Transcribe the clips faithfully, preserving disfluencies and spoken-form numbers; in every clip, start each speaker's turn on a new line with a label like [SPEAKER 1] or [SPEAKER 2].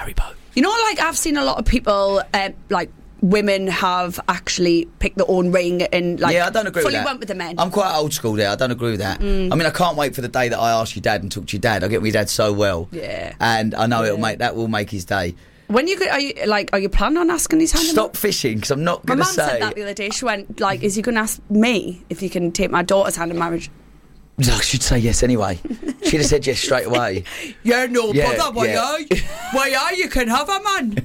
[SPEAKER 1] Harry Potter.
[SPEAKER 2] You know, like, I've seen a lot of people, uh, like, women have actually picked their own ring and, like,
[SPEAKER 1] yeah, I don't agree
[SPEAKER 2] fully
[SPEAKER 1] with that.
[SPEAKER 2] went with the men.
[SPEAKER 1] I'm quite old school there. I don't agree with that. Mm. I mean, I can't wait for the day that I ask your dad and talk to your dad. I get with your dad so well.
[SPEAKER 2] Yeah.
[SPEAKER 1] And I know
[SPEAKER 2] yeah.
[SPEAKER 1] it'll make that will make his day.
[SPEAKER 2] When you are you like, are you planning on asking his hand?
[SPEAKER 1] Stop fishing, because I'm not going to say.
[SPEAKER 2] My mum said that the other day. She went, like, is he going to ask me if he can take my daughter's hand in marriage?
[SPEAKER 1] I should say yes anyway. She'd have said yes straight away.
[SPEAKER 2] Yeah, no,
[SPEAKER 1] yeah,
[SPEAKER 2] brother, why
[SPEAKER 1] yeah.
[SPEAKER 2] are why are you can have a man?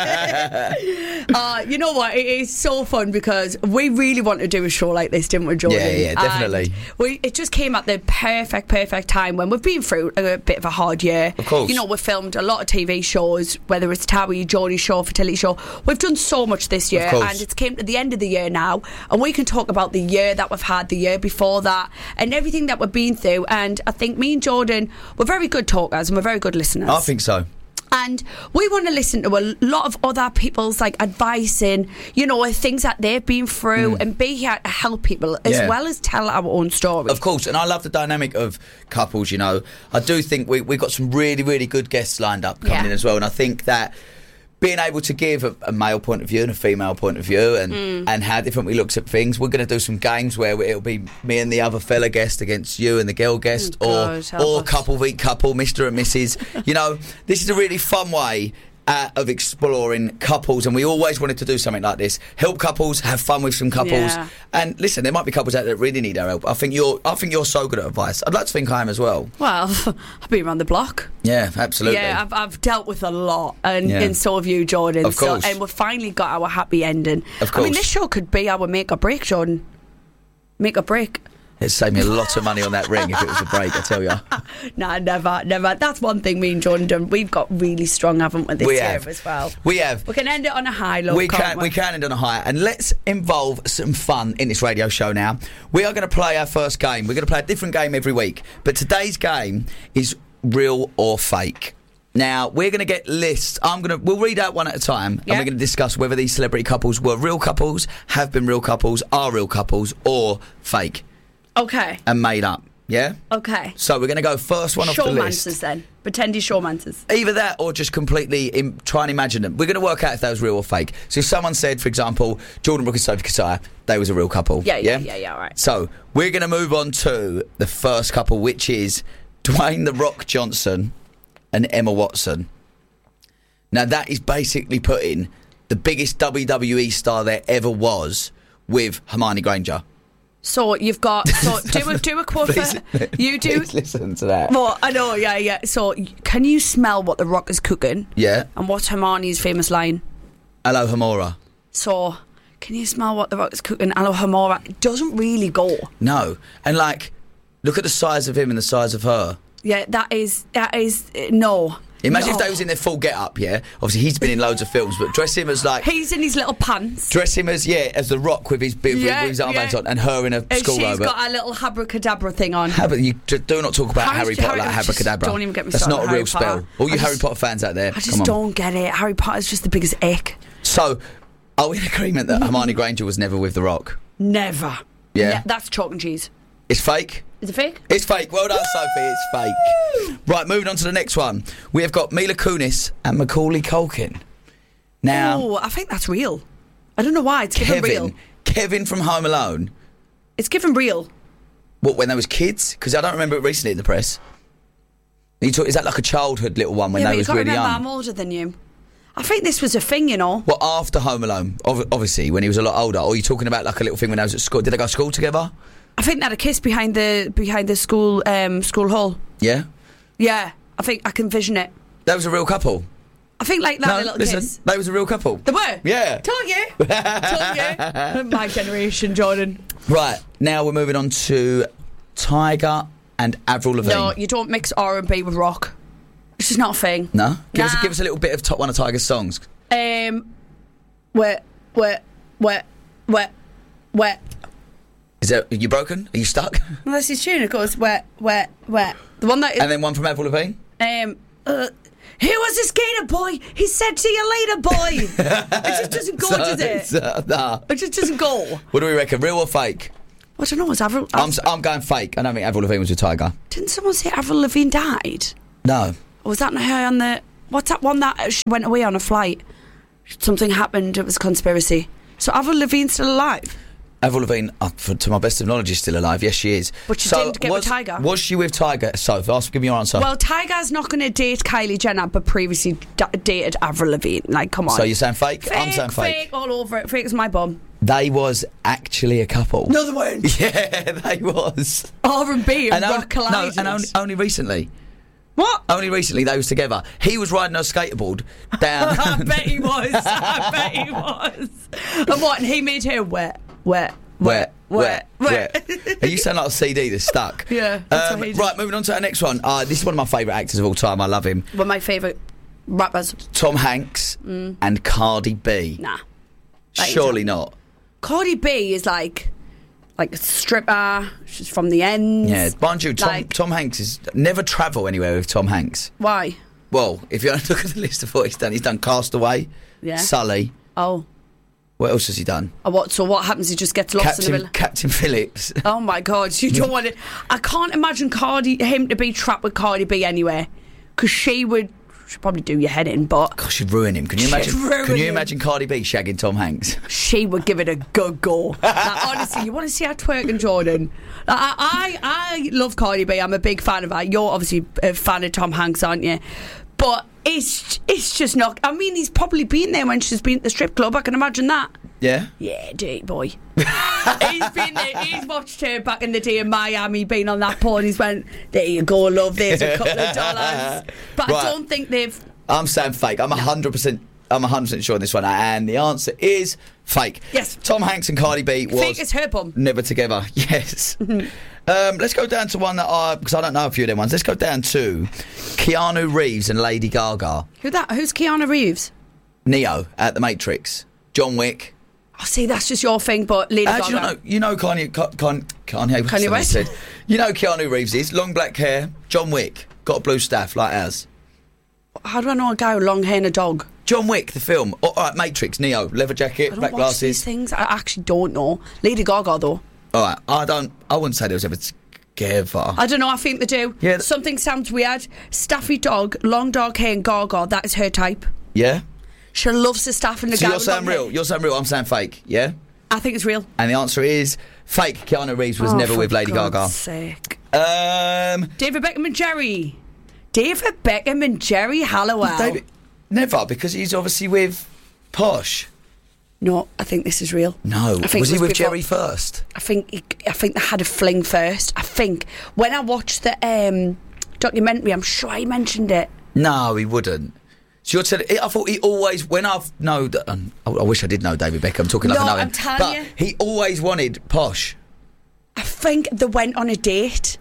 [SPEAKER 2] uh, you know what? It is so fun because we really want to do a show like this, didn't we, Jordan?
[SPEAKER 1] Yeah, yeah, definitely.
[SPEAKER 2] And we it just came at the perfect, perfect time when we've been through a bit of a hard year.
[SPEAKER 1] Of course.
[SPEAKER 2] You know, we've filmed a lot of T V shows, whether it's Towie, Geordie Show, Fertility Show. We've done so much this year, and it's came to the end of the year now, and we can talk about the year that we've had, the year before that, and everything that we've been through. And I think me and Jordan, we're very good talkers and we're very good listeners.
[SPEAKER 1] I think so.
[SPEAKER 2] And we want to listen to a lot of other people's, like, advice and, you know, things that they've been through, mm. and be here to help people as
[SPEAKER 1] yeah.
[SPEAKER 2] well as tell our own story.
[SPEAKER 1] Of course, and I love the dynamic of couples, you know. I do think we, we've got some really, really good guests lined up coming
[SPEAKER 2] yeah.
[SPEAKER 1] in as well, and I think that being able to give a, a male point of view and a female point of view, and, mm. and how different we look at things. We're going to do some games where it'll be me and the other fella guest against you and the girl guest,
[SPEAKER 2] oh,
[SPEAKER 1] or
[SPEAKER 2] God,
[SPEAKER 1] or
[SPEAKER 2] us.
[SPEAKER 1] couple v couple, Mister and Missus You know, this is a really fun way Uh, of exploring couples, and we always wanted to do something like this. Help couples, have fun with some couples,
[SPEAKER 2] yeah.
[SPEAKER 1] and listen, there might be couples out there that really need our help. I think you're, I think you're so good at advice. I'd like to think I am as well.
[SPEAKER 2] Well, I've been around the block.
[SPEAKER 1] Yeah, absolutely.
[SPEAKER 2] Yeah, I've, I've dealt with a lot, and,
[SPEAKER 1] yeah.
[SPEAKER 2] and so have you, Jordan.
[SPEAKER 1] Of course.
[SPEAKER 2] So, and we've finally got our happy ending.
[SPEAKER 1] Of course.
[SPEAKER 2] I mean, this show could be our make or break, Jordan. Make or break.
[SPEAKER 1] It'd save me a lot of money on that ring if it was a break, I tell you.
[SPEAKER 2] Nah, never, never. That's one thing me and Jordan done. We've got really strong, haven't we, this
[SPEAKER 1] we
[SPEAKER 2] year
[SPEAKER 1] have.
[SPEAKER 2] as well.
[SPEAKER 1] We have.
[SPEAKER 2] We can end it on a high, love,
[SPEAKER 1] we
[SPEAKER 2] can't
[SPEAKER 1] can,
[SPEAKER 2] we?
[SPEAKER 1] we can end on a high. And let's involve some fun in this radio show now. We are going to play our first game. We're going to play a different game every week. But today's game is real or fake. Now, we're going to get lists. I'm going to. We'll read out one at a time,
[SPEAKER 2] yeah.
[SPEAKER 1] and we're going to discuss whether these celebrity couples were real couples, have been real couples, are real couples, or fake.
[SPEAKER 2] Okay.
[SPEAKER 1] And made up, yeah?
[SPEAKER 2] Okay.
[SPEAKER 1] So we're going to go first one off the list.
[SPEAKER 2] Showmancers then. Pretend he's showmancers.
[SPEAKER 1] Either that or just completely im- try and imagine them. We're going to work out if that was real or fake. So if someone said, for example, Jordan Brooke and Sophie Kersaya, they was a real couple.
[SPEAKER 2] Yeah, yeah, yeah, yeah, yeah, all right.
[SPEAKER 1] So we're going to move on to the first couple, which is Dwayne "The Rock" Johnson and Emma Watson. Now that is basically putting the biggest W W E star there ever was with Hermione Granger.
[SPEAKER 2] So you've got so do a do a quote
[SPEAKER 1] please,
[SPEAKER 2] for you do.
[SPEAKER 1] Please listen to that.
[SPEAKER 2] Well, I know, yeah, yeah. So can you smell what the Rock is cooking?
[SPEAKER 1] Yeah.
[SPEAKER 2] And what's Hermione's famous line?
[SPEAKER 1] Alohomora.
[SPEAKER 2] So can you smell what the Rock is cooking? Alohomora. It doesn't really go.
[SPEAKER 1] No, and like, look at the size of him and the size of her.
[SPEAKER 2] Yeah, that is that is uh, no.
[SPEAKER 1] Imagine
[SPEAKER 2] no.
[SPEAKER 1] if they was in their full get-up, yeah? Obviously, he's been in loads of films, but dress him as, like...
[SPEAKER 2] He's in his little pants.
[SPEAKER 1] Dress him as, yeah, as The Rock with his, with,
[SPEAKER 2] yeah,
[SPEAKER 1] with his armbands
[SPEAKER 2] yeah.
[SPEAKER 1] on, and her in a
[SPEAKER 2] And
[SPEAKER 1] school
[SPEAKER 2] she's
[SPEAKER 1] robe.
[SPEAKER 2] got a little abracadabra thing on.
[SPEAKER 1] But you do not talk about
[SPEAKER 2] Harry,
[SPEAKER 1] Harry Potter
[SPEAKER 2] Harry,
[SPEAKER 1] like
[SPEAKER 2] just
[SPEAKER 1] abracadabra.
[SPEAKER 2] Don't even get me
[SPEAKER 1] That's
[SPEAKER 2] started
[SPEAKER 1] not a
[SPEAKER 2] Harry
[SPEAKER 1] real
[SPEAKER 2] Potter.
[SPEAKER 1] spell. All you
[SPEAKER 2] I
[SPEAKER 1] Harry
[SPEAKER 2] just,
[SPEAKER 1] Potter fans out there,
[SPEAKER 2] I just
[SPEAKER 1] come on.
[SPEAKER 2] don't get it. Harry Potter's just the biggest ick.
[SPEAKER 1] So, are we in agreement that Hermione Granger was never with The Rock?
[SPEAKER 2] Never.
[SPEAKER 1] Yeah?
[SPEAKER 2] Ne- that's chalk and cheese.
[SPEAKER 1] It's fake?
[SPEAKER 2] Is it fake?
[SPEAKER 1] It's fake. Well done, Sophie. It's fake. Right, moving on to the next one. We have got Mila Kunis and Macaulay Culkin. Now,
[SPEAKER 2] oh, I think that's real. I don't know why. It's given
[SPEAKER 1] Kevin,
[SPEAKER 2] real.
[SPEAKER 1] Kevin from Home Alone.
[SPEAKER 2] It's given real.
[SPEAKER 1] What, when they was kids? Because I don't remember it recently in the press. You talk, is that like a childhood little one when
[SPEAKER 2] yeah,
[SPEAKER 1] they
[SPEAKER 2] but
[SPEAKER 1] was
[SPEAKER 2] you
[SPEAKER 1] really
[SPEAKER 2] remember
[SPEAKER 1] young?
[SPEAKER 2] I'm older than you. I think this was a thing, you know.
[SPEAKER 1] Well, after Home Alone, ov- obviously, when he was a lot older. Or are you talking about like a little thing when they was at school? Did they go to school together?
[SPEAKER 2] I think they had a kiss behind the behind the school um, school hall.
[SPEAKER 1] Yeah?
[SPEAKER 2] Yeah, I think I can vision it.
[SPEAKER 1] That was a real couple.
[SPEAKER 2] I think like that
[SPEAKER 1] No,
[SPEAKER 2] little
[SPEAKER 1] listen,
[SPEAKER 2] kiss.
[SPEAKER 1] they was a real couple.
[SPEAKER 2] They were?
[SPEAKER 1] Yeah.
[SPEAKER 2] Told you. Told you. My generation, Jordan.
[SPEAKER 1] Right, now we're moving on to Tiger and Avril Lavigne.
[SPEAKER 2] No, you don't mix R and B with rock. It's just not a thing.
[SPEAKER 1] No? Give,
[SPEAKER 2] Nah.
[SPEAKER 1] us, give us a little bit of top one of Tiger's songs.
[SPEAKER 2] Um, where, where, where, where, where.
[SPEAKER 1] Is that, are you broken? Are you stuck?
[SPEAKER 2] Well, that's his tune. It goes where, where, where. The one that is.
[SPEAKER 1] And then one from Avril Lavigne?
[SPEAKER 2] Um, uh, he was a skater boy. He said, "See you later, boy." It just doesn't go,
[SPEAKER 1] So,
[SPEAKER 2] does it?
[SPEAKER 1] so, nah.
[SPEAKER 2] It just doesn't go.
[SPEAKER 1] What do we reckon? Real or fake?
[SPEAKER 2] I don't know. Was Avril?
[SPEAKER 1] I'm, s- I'm going fake. I don't think Avril Lavigne was with Tiger.
[SPEAKER 2] Didn't someone say Avril Lavigne died?
[SPEAKER 1] No.
[SPEAKER 2] Or was that not her on the? What's that one that she went away on a flight? Something happened. It was a conspiracy. So Avril Lavigne's still alive?
[SPEAKER 1] Avril Lavigne, uh, for, to my best of knowledge, is still alive. Yes, she is.
[SPEAKER 2] But she
[SPEAKER 1] so
[SPEAKER 2] didn't get
[SPEAKER 1] was,
[SPEAKER 2] with Tyga.
[SPEAKER 1] Was she with Tyga? So, ask, give me your answer.
[SPEAKER 2] Well, Tyga's not going to date Kylie Jenner, but previously d- dated Avril Lavigne. Like, come on.
[SPEAKER 1] So you're saying fake?
[SPEAKER 2] Fake,
[SPEAKER 1] I'm saying fake.
[SPEAKER 2] Fake all over it. Fake as my bum.
[SPEAKER 1] They was actually a couple.
[SPEAKER 2] No, they weren't.
[SPEAKER 1] Yeah, they was.
[SPEAKER 2] R and B and, and rock collided.
[SPEAKER 1] No, and only, only recently.
[SPEAKER 2] What?
[SPEAKER 1] Only recently they was together. He was riding a skateboard down.
[SPEAKER 2] I bet he was. I bet he was. And what? And he made her wet, wet, wet, wet, wet.
[SPEAKER 1] wet. Are you sound like a C D that's stuck?
[SPEAKER 2] Yeah.
[SPEAKER 1] Um, right, moving on to our next one. Uh, this is one of my favourite actors of all time. I love him.
[SPEAKER 2] One of my favourite rappers.
[SPEAKER 1] Tom Hanks mm. and Cardi B.
[SPEAKER 2] Nah.
[SPEAKER 1] Surely not.
[SPEAKER 2] Cardi B is like, like a stripper. She's from the ends.
[SPEAKER 1] Yeah, mind you, Tom,
[SPEAKER 2] like,
[SPEAKER 1] Tom Hanks is never travel anywhere with Tom Hanks.
[SPEAKER 2] Why?
[SPEAKER 1] Well, if you look at the list of what he's done, he's done Castaway,
[SPEAKER 2] yeah.
[SPEAKER 1] Sully.
[SPEAKER 2] Oh.
[SPEAKER 1] What else has he done?
[SPEAKER 2] Oh, what? So what happens? He just gets lost
[SPEAKER 1] Captain,
[SPEAKER 2] in the middle.
[SPEAKER 1] Captain Phillips.
[SPEAKER 2] Oh my God! You don't want it. I can't imagine Cardi him to be trapped with Cardi B anyway, because she would. She'd probably do your head in, but
[SPEAKER 1] gosh, she'd ruin him. Can you imagine? Can you imagine Cardi B shagging Tom Hanks?
[SPEAKER 2] She would give it a good go. Like, honestly, you want to see her twerking, Jordan? Like, I, I, I love Cardi B. I'm a big fan of her. You're obviously a fan of Tom Hanks, aren't you? But it's it's just not. I mean, he's probably been there when she's been at the strip club. I can imagine that.
[SPEAKER 1] Yeah.
[SPEAKER 2] Yeah, dirty boy. He's been there. He's watched her back in the day in Miami, been on that pole, and he's went, there you go, love, there's a couple of dollars. But right. I don't think they've.
[SPEAKER 1] I'm saying fake. I'm a hundred percent. I'm a hundred percent sure on this one, and the answer is fake.
[SPEAKER 2] Yes.
[SPEAKER 1] Tom Hanks and Cardi B was
[SPEAKER 2] fake as her bum.
[SPEAKER 1] Never together. Yes. um, let's go down to one that I because I don't know a few of them ones. Let's go down to Keanu Reeves and Lady Gaga.
[SPEAKER 2] Who that? Who's Keanu Reeves?
[SPEAKER 1] Neo at The Matrix. John Wick.
[SPEAKER 2] Oh, see, that's just your thing, but Lady
[SPEAKER 1] How
[SPEAKER 2] Gaga.
[SPEAKER 1] do you know? You know Kanye, Kanye, Kanye,
[SPEAKER 2] Kanye West.
[SPEAKER 1] Said. You know Keanu Reeves is long black hair. John Wick got a blue staff like ours.
[SPEAKER 2] How do I know a guy with long hair and a dog?
[SPEAKER 1] John Wick, the film. Oh, all right, Matrix, Neo, leather jacket,
[SPEAKER 2] I don't
[SPEAKER 1] black
[SPEAKER 2] watch
[SPEAKER 1] glasses.
[SPEAKER 2] These things, I actually don't know. Lady Gaga, though.
[SPEAKER 1] All right, I don't. I wouldn't say there was ever together.
[SPEAKER 2] I don't know. I think they do.
[SPEAKER 1] Yeah.
[SPEAKER 2] Something sounds weird. Staffy dog, long dark hair, and Gaga. That is her type.
[SPEAKER 1] Yeah.
[SPEAKER 2] She loves the staff and the.
[SPEAKER 1] So you're saying real. Hair. You're saying real. I'm saying fake. Yeah.
[SPEAKER 2] I think it's real.
[SPEAKER 1] And the answer is fake. Keanu Reeves was
[SPEAKER 2] oh,
[SPEAKER 1] never with Lady
[SPEAKER 2] God's
[SPEAKER 1] Gaga.
[SPEAKER 2] Sake.
[SPEAKER 1] Um,
[SPEAKER 2] David Beckham and Jerry. David Beckham and Jerry Halliwell.
[SPEAKER 1] David, never, because he's obviously with Posh.
[SPEAKER 2] No, I think this is real.
[SPEAKER 1] No,
[SPEAKER 2] I think
[SPEAKER 1] was he
[SPEAKER 2] was
[SPEAKER 1] with
[SPEAKER 2] before,
[SPEAKER 1] Jerry first?
[SPEAKER 2] I think he, I think they had a fling first. I think when I watched the um, documentary, I'm sure he mentioned it.
[SPEAKER 1] No, he wouldn't. So you're telling? I thought he always. When I've know that, um, I, I wish I did know David Beckham. I'm talking like
[SPEAKER 2] no,
[SPEAKER 1] I know him.
[SPEAKER 2] I'm telling
[SPEAKER 1] but
[SPEAKER 2] you,
[SPEAKER 1] he always wanted Posh.
[SPEAKER 2] I think they went on a date.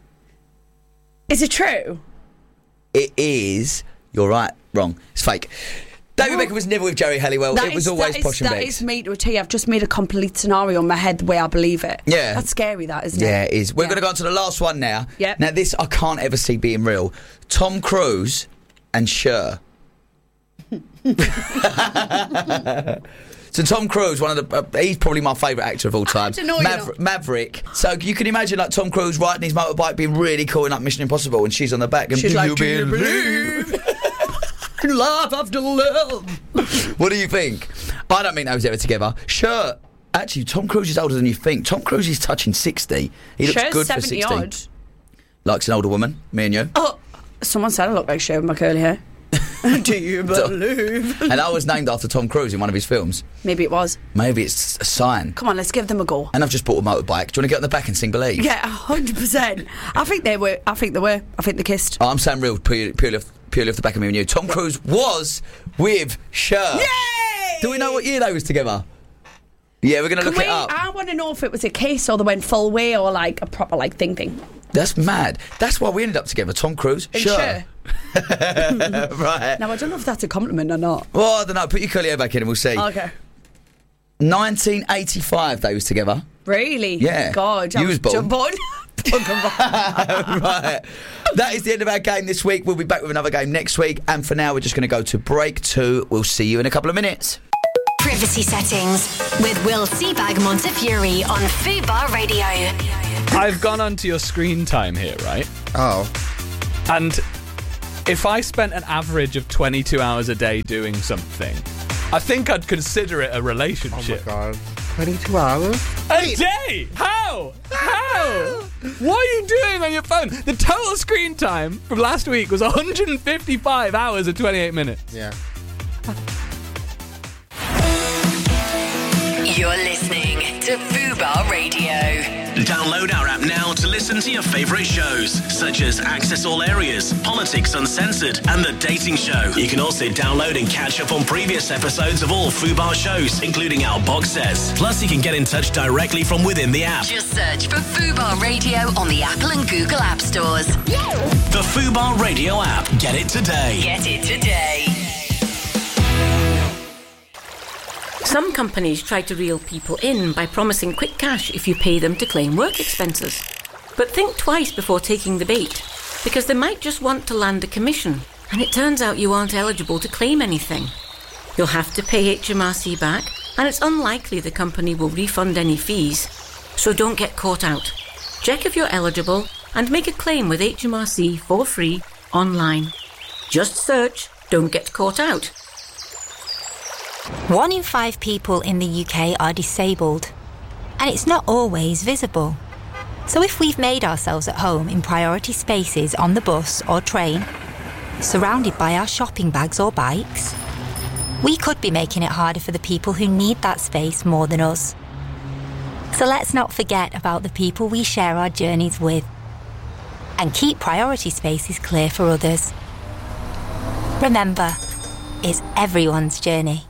[SPEAKER 2] Is it true?
[SPEAKER 1] It is. You're right. Wrong. It's fake. David
[SPEAKER 2] Well,
[SPEAKER 1] Beckham was never with Jerry Halliwell. It was
[SPEAKER 2] is,
[SPEAKER 1] always
[SPEAKER 2] that is,
[SPEAKER 1] Posh and
[SPEAKER 2] That
[SPEAKER 1] Bex.
[SPEAKER 2] is me to a T. I've just made a complete scenario in my head the way I believe it.
[SPEAKER 1] Yeah.
[SPEAKER 2] That's scary, that, isn't
[SPEAKER 1] Yeah,
[SPEAKER 2] it?
[SPEAKER 1] it is. We're
[SPEAKER 2] Yeah.
[SPEAKER 1] going to go on to the last one now.
[SPEAKER 2] Yep.
[SPEAKER 1] Now, this I can't ever see being real. Tom Cruise and Cher. So Tom Cruise, one of the uh, he's probably my favourite actor of all time.
[SPEAKER 2] I don't know,
[SPEAKER 1] Maver-
[SPEAKER 2] you know.
[SPEAKER 1] Maverick. So you can imagine like Tom Cruise riding his motorbike, being really cool in like Mission Impossible, and she's on the back. And
[SPEAKER 2] She's
[SPEAKER 1] do
[SPEAKER 2] like,
[SPEAKER 1] you
[SPEAKER 2] do you
[SPEAKER 1] believe?
[SPEAKER 2] Love after love.
[SPEAKER 1] What do you think? I don't think they was ever together. Cher. Actually, Tom Cruise is older than you think. Tom Cruise is touching sixty. He looks
[SPEAKER 2] Cher's
[SPEAKER 1] good for
[SPEAKER 2] seventy
[SPEAKER 1] sixty.
[SPEAKER 2] odd.
[SPEAKER 1] Likes an older woman. Me and you.
[SPEAKER 2] Oh, someone said I look like Cher with my curly hair. Do you believe?
[SPEAKER 1] And I was named after Tom Cruise in one of his films.
[SPEAKER 2] Maybe it was.
[SPEAKER 1] Maybe it's a sign.
[SPEAKER 2] Come on, let's give them a go.
[SPEAKER 1] And I've just bought a motorbike. Do you want to get on the back and sing Believe?
[SPEAKER 2] Yeah, a hundred percent. I think they were. I think they were. I think they kissed.
[SPEAKER 1] Oh, I'm saying real, purely, purely, off, purely off the back of me and you. Tom Cruise was with Cher.
[SPEAKER 2] Yay!
[SPEAKER 1] Do we know what year they was together? Yeah, we're going to look
[SPEAKER 2] we,
[SPEAKER 1] it up.
[SPEAKER 2] I want to know if it was a kiss or they went full way or like a proper like thing thing.
[SPEAKER 1] That's mad. That's why we ended up together. Tom Cruise,
[SPEAKER 2] And
[SPEAKER 1] Cher.
[SPEAKER 2] Cher.
[SPEAKER 1] Right.
[SPEAKER 2] Now I don't know if that's a compliment or not.
[SPEAKER 1] Well, I don't know. Put your curly hair back in and we'll see.
[SPEAKER 2] Okay.
[SPEAKER 1] nineteen eighty-five they was together.
[SPEAKER 2] Really?
[SPEAKER 1] Yeah.
[SPEAKER 2] God,
[SPEAKER 1] You
[SPEAKER 2] I
[SPEAKER 1] was born.
[SPEAKER 2] born.
[SPEAKER 1] Right. That is the end of our game this week. We'll be back with another game next week. And for now, we're just going to go to break two. We'll see you in a couple of minutes.
[SPEAKER 3] Privacy settings with Will Seabag Montefiore on Fubar Radio.
[SPEAKER 4] I've gone onto your screen time here, right?
[SPEAKER 5] Oh.
[SPEAKER 4] And If I spent an average of twenty-two hours a day doing something, I think I'd consider it a relationship.
[SPEAKER 5] Oh my god. twenty-two hours?
[SPEAKER 4] A day? How? How? What are you doing on your phone? The total screen time from last week was one hundred fifty-five hours and twenty-eight minutes.
[SPEAKER 5] Yeah.
[SPEAKER 3] You're listening to Fubar Radio.
[SPEAKER 6] Download our app now to listen to your favourite shows, such as Access All Areas, Politics Uncensored, and The Dating Show. You can also download and catch up on previous episodes of all Fubar shows, including our box sets. Plus, you can get in touch directly from within the app.
[SPEAKER 3] Just search for Fubar Radio on the Apple and Google App Stores.
[SPEAKER 6] The Fubar Radio app. Get it today.
[SPEAKER 3] Get it today.
[SPEAKER 7] Some companies try to reel people in by promising quick cash if you pay them to claim work expenses. But think twice before taking the bait, because they might just want to land a commission, and it turns out you aren't eligible to claim anything. You'll have to pay H M R C back, and it's unlikely the company will refund any fees, so don't get caught out. Check if you're eligible and make a claim with H M R C for free online. Just search "Don't Get Caught Out."
[SPEAKER 8] One in five people in the U K are disabled, and it's not always visible. So if we've made ourselves at home in priority spaces on the bus or train, surrounded by our shopping bags or bikes, we could be making it harder for the people who need that space more than us. So let's not forget about the people we share our journeys with, and keep priority spaces clear for others. Remember, it's everyone's journey.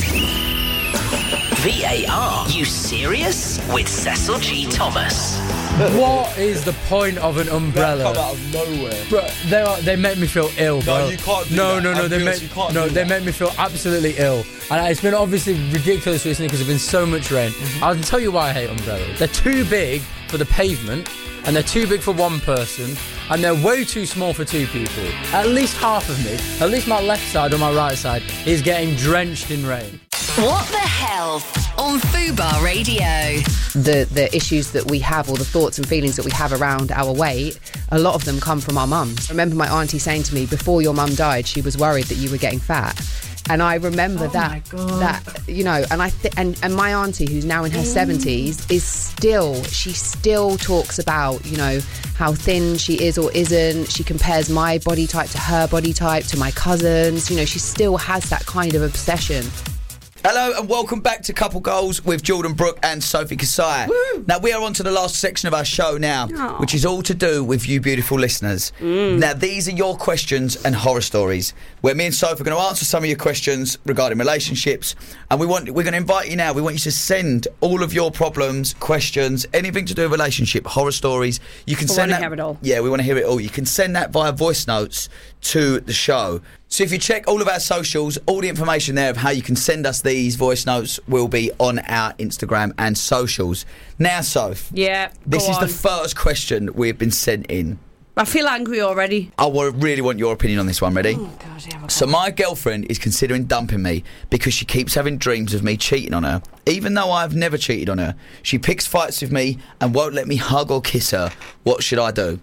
[SPEAKER 6] V A R, you serious? With Cecil G. Thomas.
[SPEAKER 9] What is the point of an umbrella?
[SPEAKER 10] They come out of nowhere.
[SPEAKER 9] Bro, they are, they make me feel ill, bro.
[SPEAKER 10] No, you can't do
[SPEAKER 9] no,
[SPEAKER 10] that.
[SPEAKER 9] No, no, no, they make, no, they make me feel absolutely ill. And it's been obviously ridiculous recently because there's been so much rain. Mm-hmm. I'll tell you why I hate umbrellas. They're too big for the pavement, and they're too big for one person, and they're way too small for two people. At least half of me, at least my left side or my right side, is getting drenched in rain.
[SPEAKER 3] What the hell on Fubar Radio?
[SPEAKER 11] The the issues that we have, or the thoughts and feelings that we have around our weight, a lot of them come from our mums. I remember my auntie saying to me, before your mum died, she was worried that you were getting fat. And I remember
[SPEAKER 2] oh
[SPEAKER 11] that, that you know, and I th- and, and my auntie, who's now in her seventies, is still, she still talks about, you know, how thin she is or isn't. She compares my body type to her body type, to my cousins. You know, she still has that kind of obsession.
[SPEAKER 1] Hello and welcome back to Couple Goals with Jordan Brooke and Sophie Kasai. Woo. Now we are on to the last section of our show now, Aww. which is all to do with you beautiful listeners. Mm. Now these are your questions and horror stories, where me and Sophie are going to answer some of your questions regarding relationships, and we want we're going to invite you now. We want you to send all of your problems, questions, anything to do with relationship, horror stories. You can
[SPEAKER 2] we
[SPEAKER 1] send
[SPEAKER 2] want
[SPEAKER 1] that.
[SPEAKER 2] To hear it all.
[SPEAKER 1] Yeah, we want to hear it all. You can send that via voice notes to the show. So if you check all of our socials, all the information there of how you can send us these voice notes will be on our Instagram and socials. Now, Soph.
[SPEAKER 2] Yeah,
[SPEAKER 1] This is
[SPEAKER 2] on.
[SPEAKER 1] the first question we've been sent in.
[SPEAKER 2] I feel angry already.
[SPEAKER 1] I really want your opinion on this one. Ready?
[SPEAKER 2] Oh, God, yeah, okay.
[SPEAKER 1] So my girlfriend is considering dumping me because she keeps having dreams of me cheating on her. Even though I've never cheated on her, she picks fights with me and won't let me hug or kiss her. What should I do?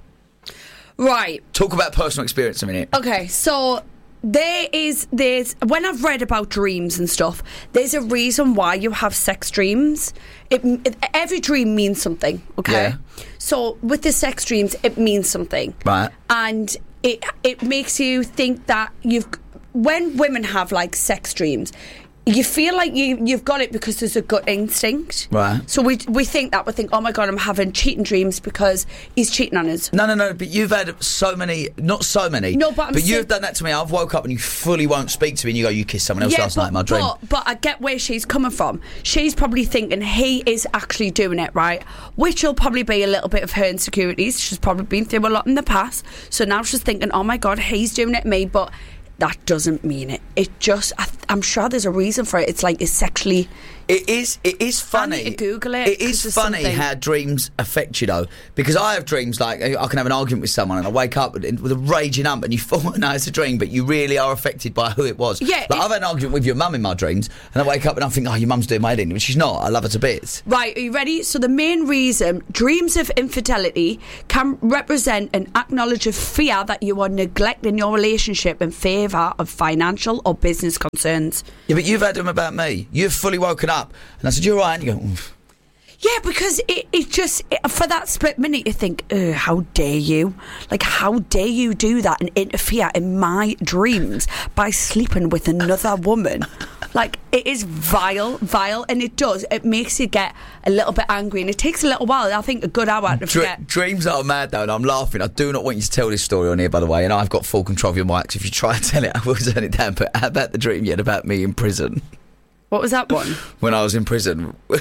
[SPEAKER 2] Right.
[SPEAKER 1] Talk about personal experience a minute.
[SPEAKER 2] Okay, so there is there's when I've read about dreams and stuff, there's a reason why you have sex dreams. It, it every dream means something. Okay,
[SPEAKER 1] yeah.
[SPEAKER 2] So with the sex dreams, it means something,
[SPEAKER 1] right?
[SPEAKER 2] And it it makes you think that you've when women have like sex dreams, you feel like you, you've got it because there's a gut instinct.
[SPEAKER 1] Right.
[SPEAKER 2] So we we think that. We think, oh my God, I'm having cheating dreams because he's cheating on us.
[SPEAKER 1] No, no, no, but you've had so many, not so many.
[SPEAKER 2] No, but I'm
[SPEAKER 1] But
[SPEAKER 2] saying,
[SPEAKER 1] you've done that to me. I've woke up and you fully won't speak to me and you go, you kissed someone else
[SPEAKER 2] yeah,
[SPEAKER 1] last
[SPEAKER 2] but,
[SPEAKER 1] night in my dream.
[SPEAKER 2] But, but I get where she's coming from. She's probably thinking he is actually doing it, right? Which will probably be a little bit of her insecurities. She's probably been through a lot in the past. So now she's thinking, oh my God, he's doing it to me, but that doesn't mean it. It just, I, th- I'm sure there's a reason for it. It's like it's sexually.
[SPEAKER 1] It is. It is funny.
[SPEAKER 2] I need to Google it.
[SPEAKER 1] It is funny
[SPEAKER 2] something.
[SPEAKER 1] how dreams affect you, though, because I have dreams like I can have an argument with someone and I wake up with a raging ump, and you thought, no, it's a dream, but you really are affected by who it was.
[SPEAKER 2] Yeah,
[SPEAKER 1] like
[SPEAKER 2] it,
[SPEAKER 1] I've had an argument with your mum in my dreams, and I wake up and I think, oh, your mum's doing my head in, but she's not. I love her to bits.
[SPEAKER 2] Right, are you ready? So the main reason dreams of infidelity can represent an acknowledge of fear that you are neglecting your relationship in favour of financial or business concerns.
[SPEAKER 1] Yeah, but you've had them about me. You've fully woken up, and I said, you're right, and you go, oof.
[SPEAKER 2] Yeah, because it, it just, it, for that split minute, you think, oh, how dare you? Like, how dare you do that and interfere in my dreams by sleeping with another woman? Like, it is vile, vile, and it does. It makes you get a little bit angry, and it takes a little while, I think, a good hour to forget.
[SPEAKER 1] Dr- dreams are mad, though, and I'm laughing. I do not want you to tell this story on here, by the way, and I've got full control of your mics. If you try and tell it, I will turn it down. But how about the dream you had about me in prison?
[SPEAKER 2] What was that one?
[SPEAKER 1] When I was in prison. Do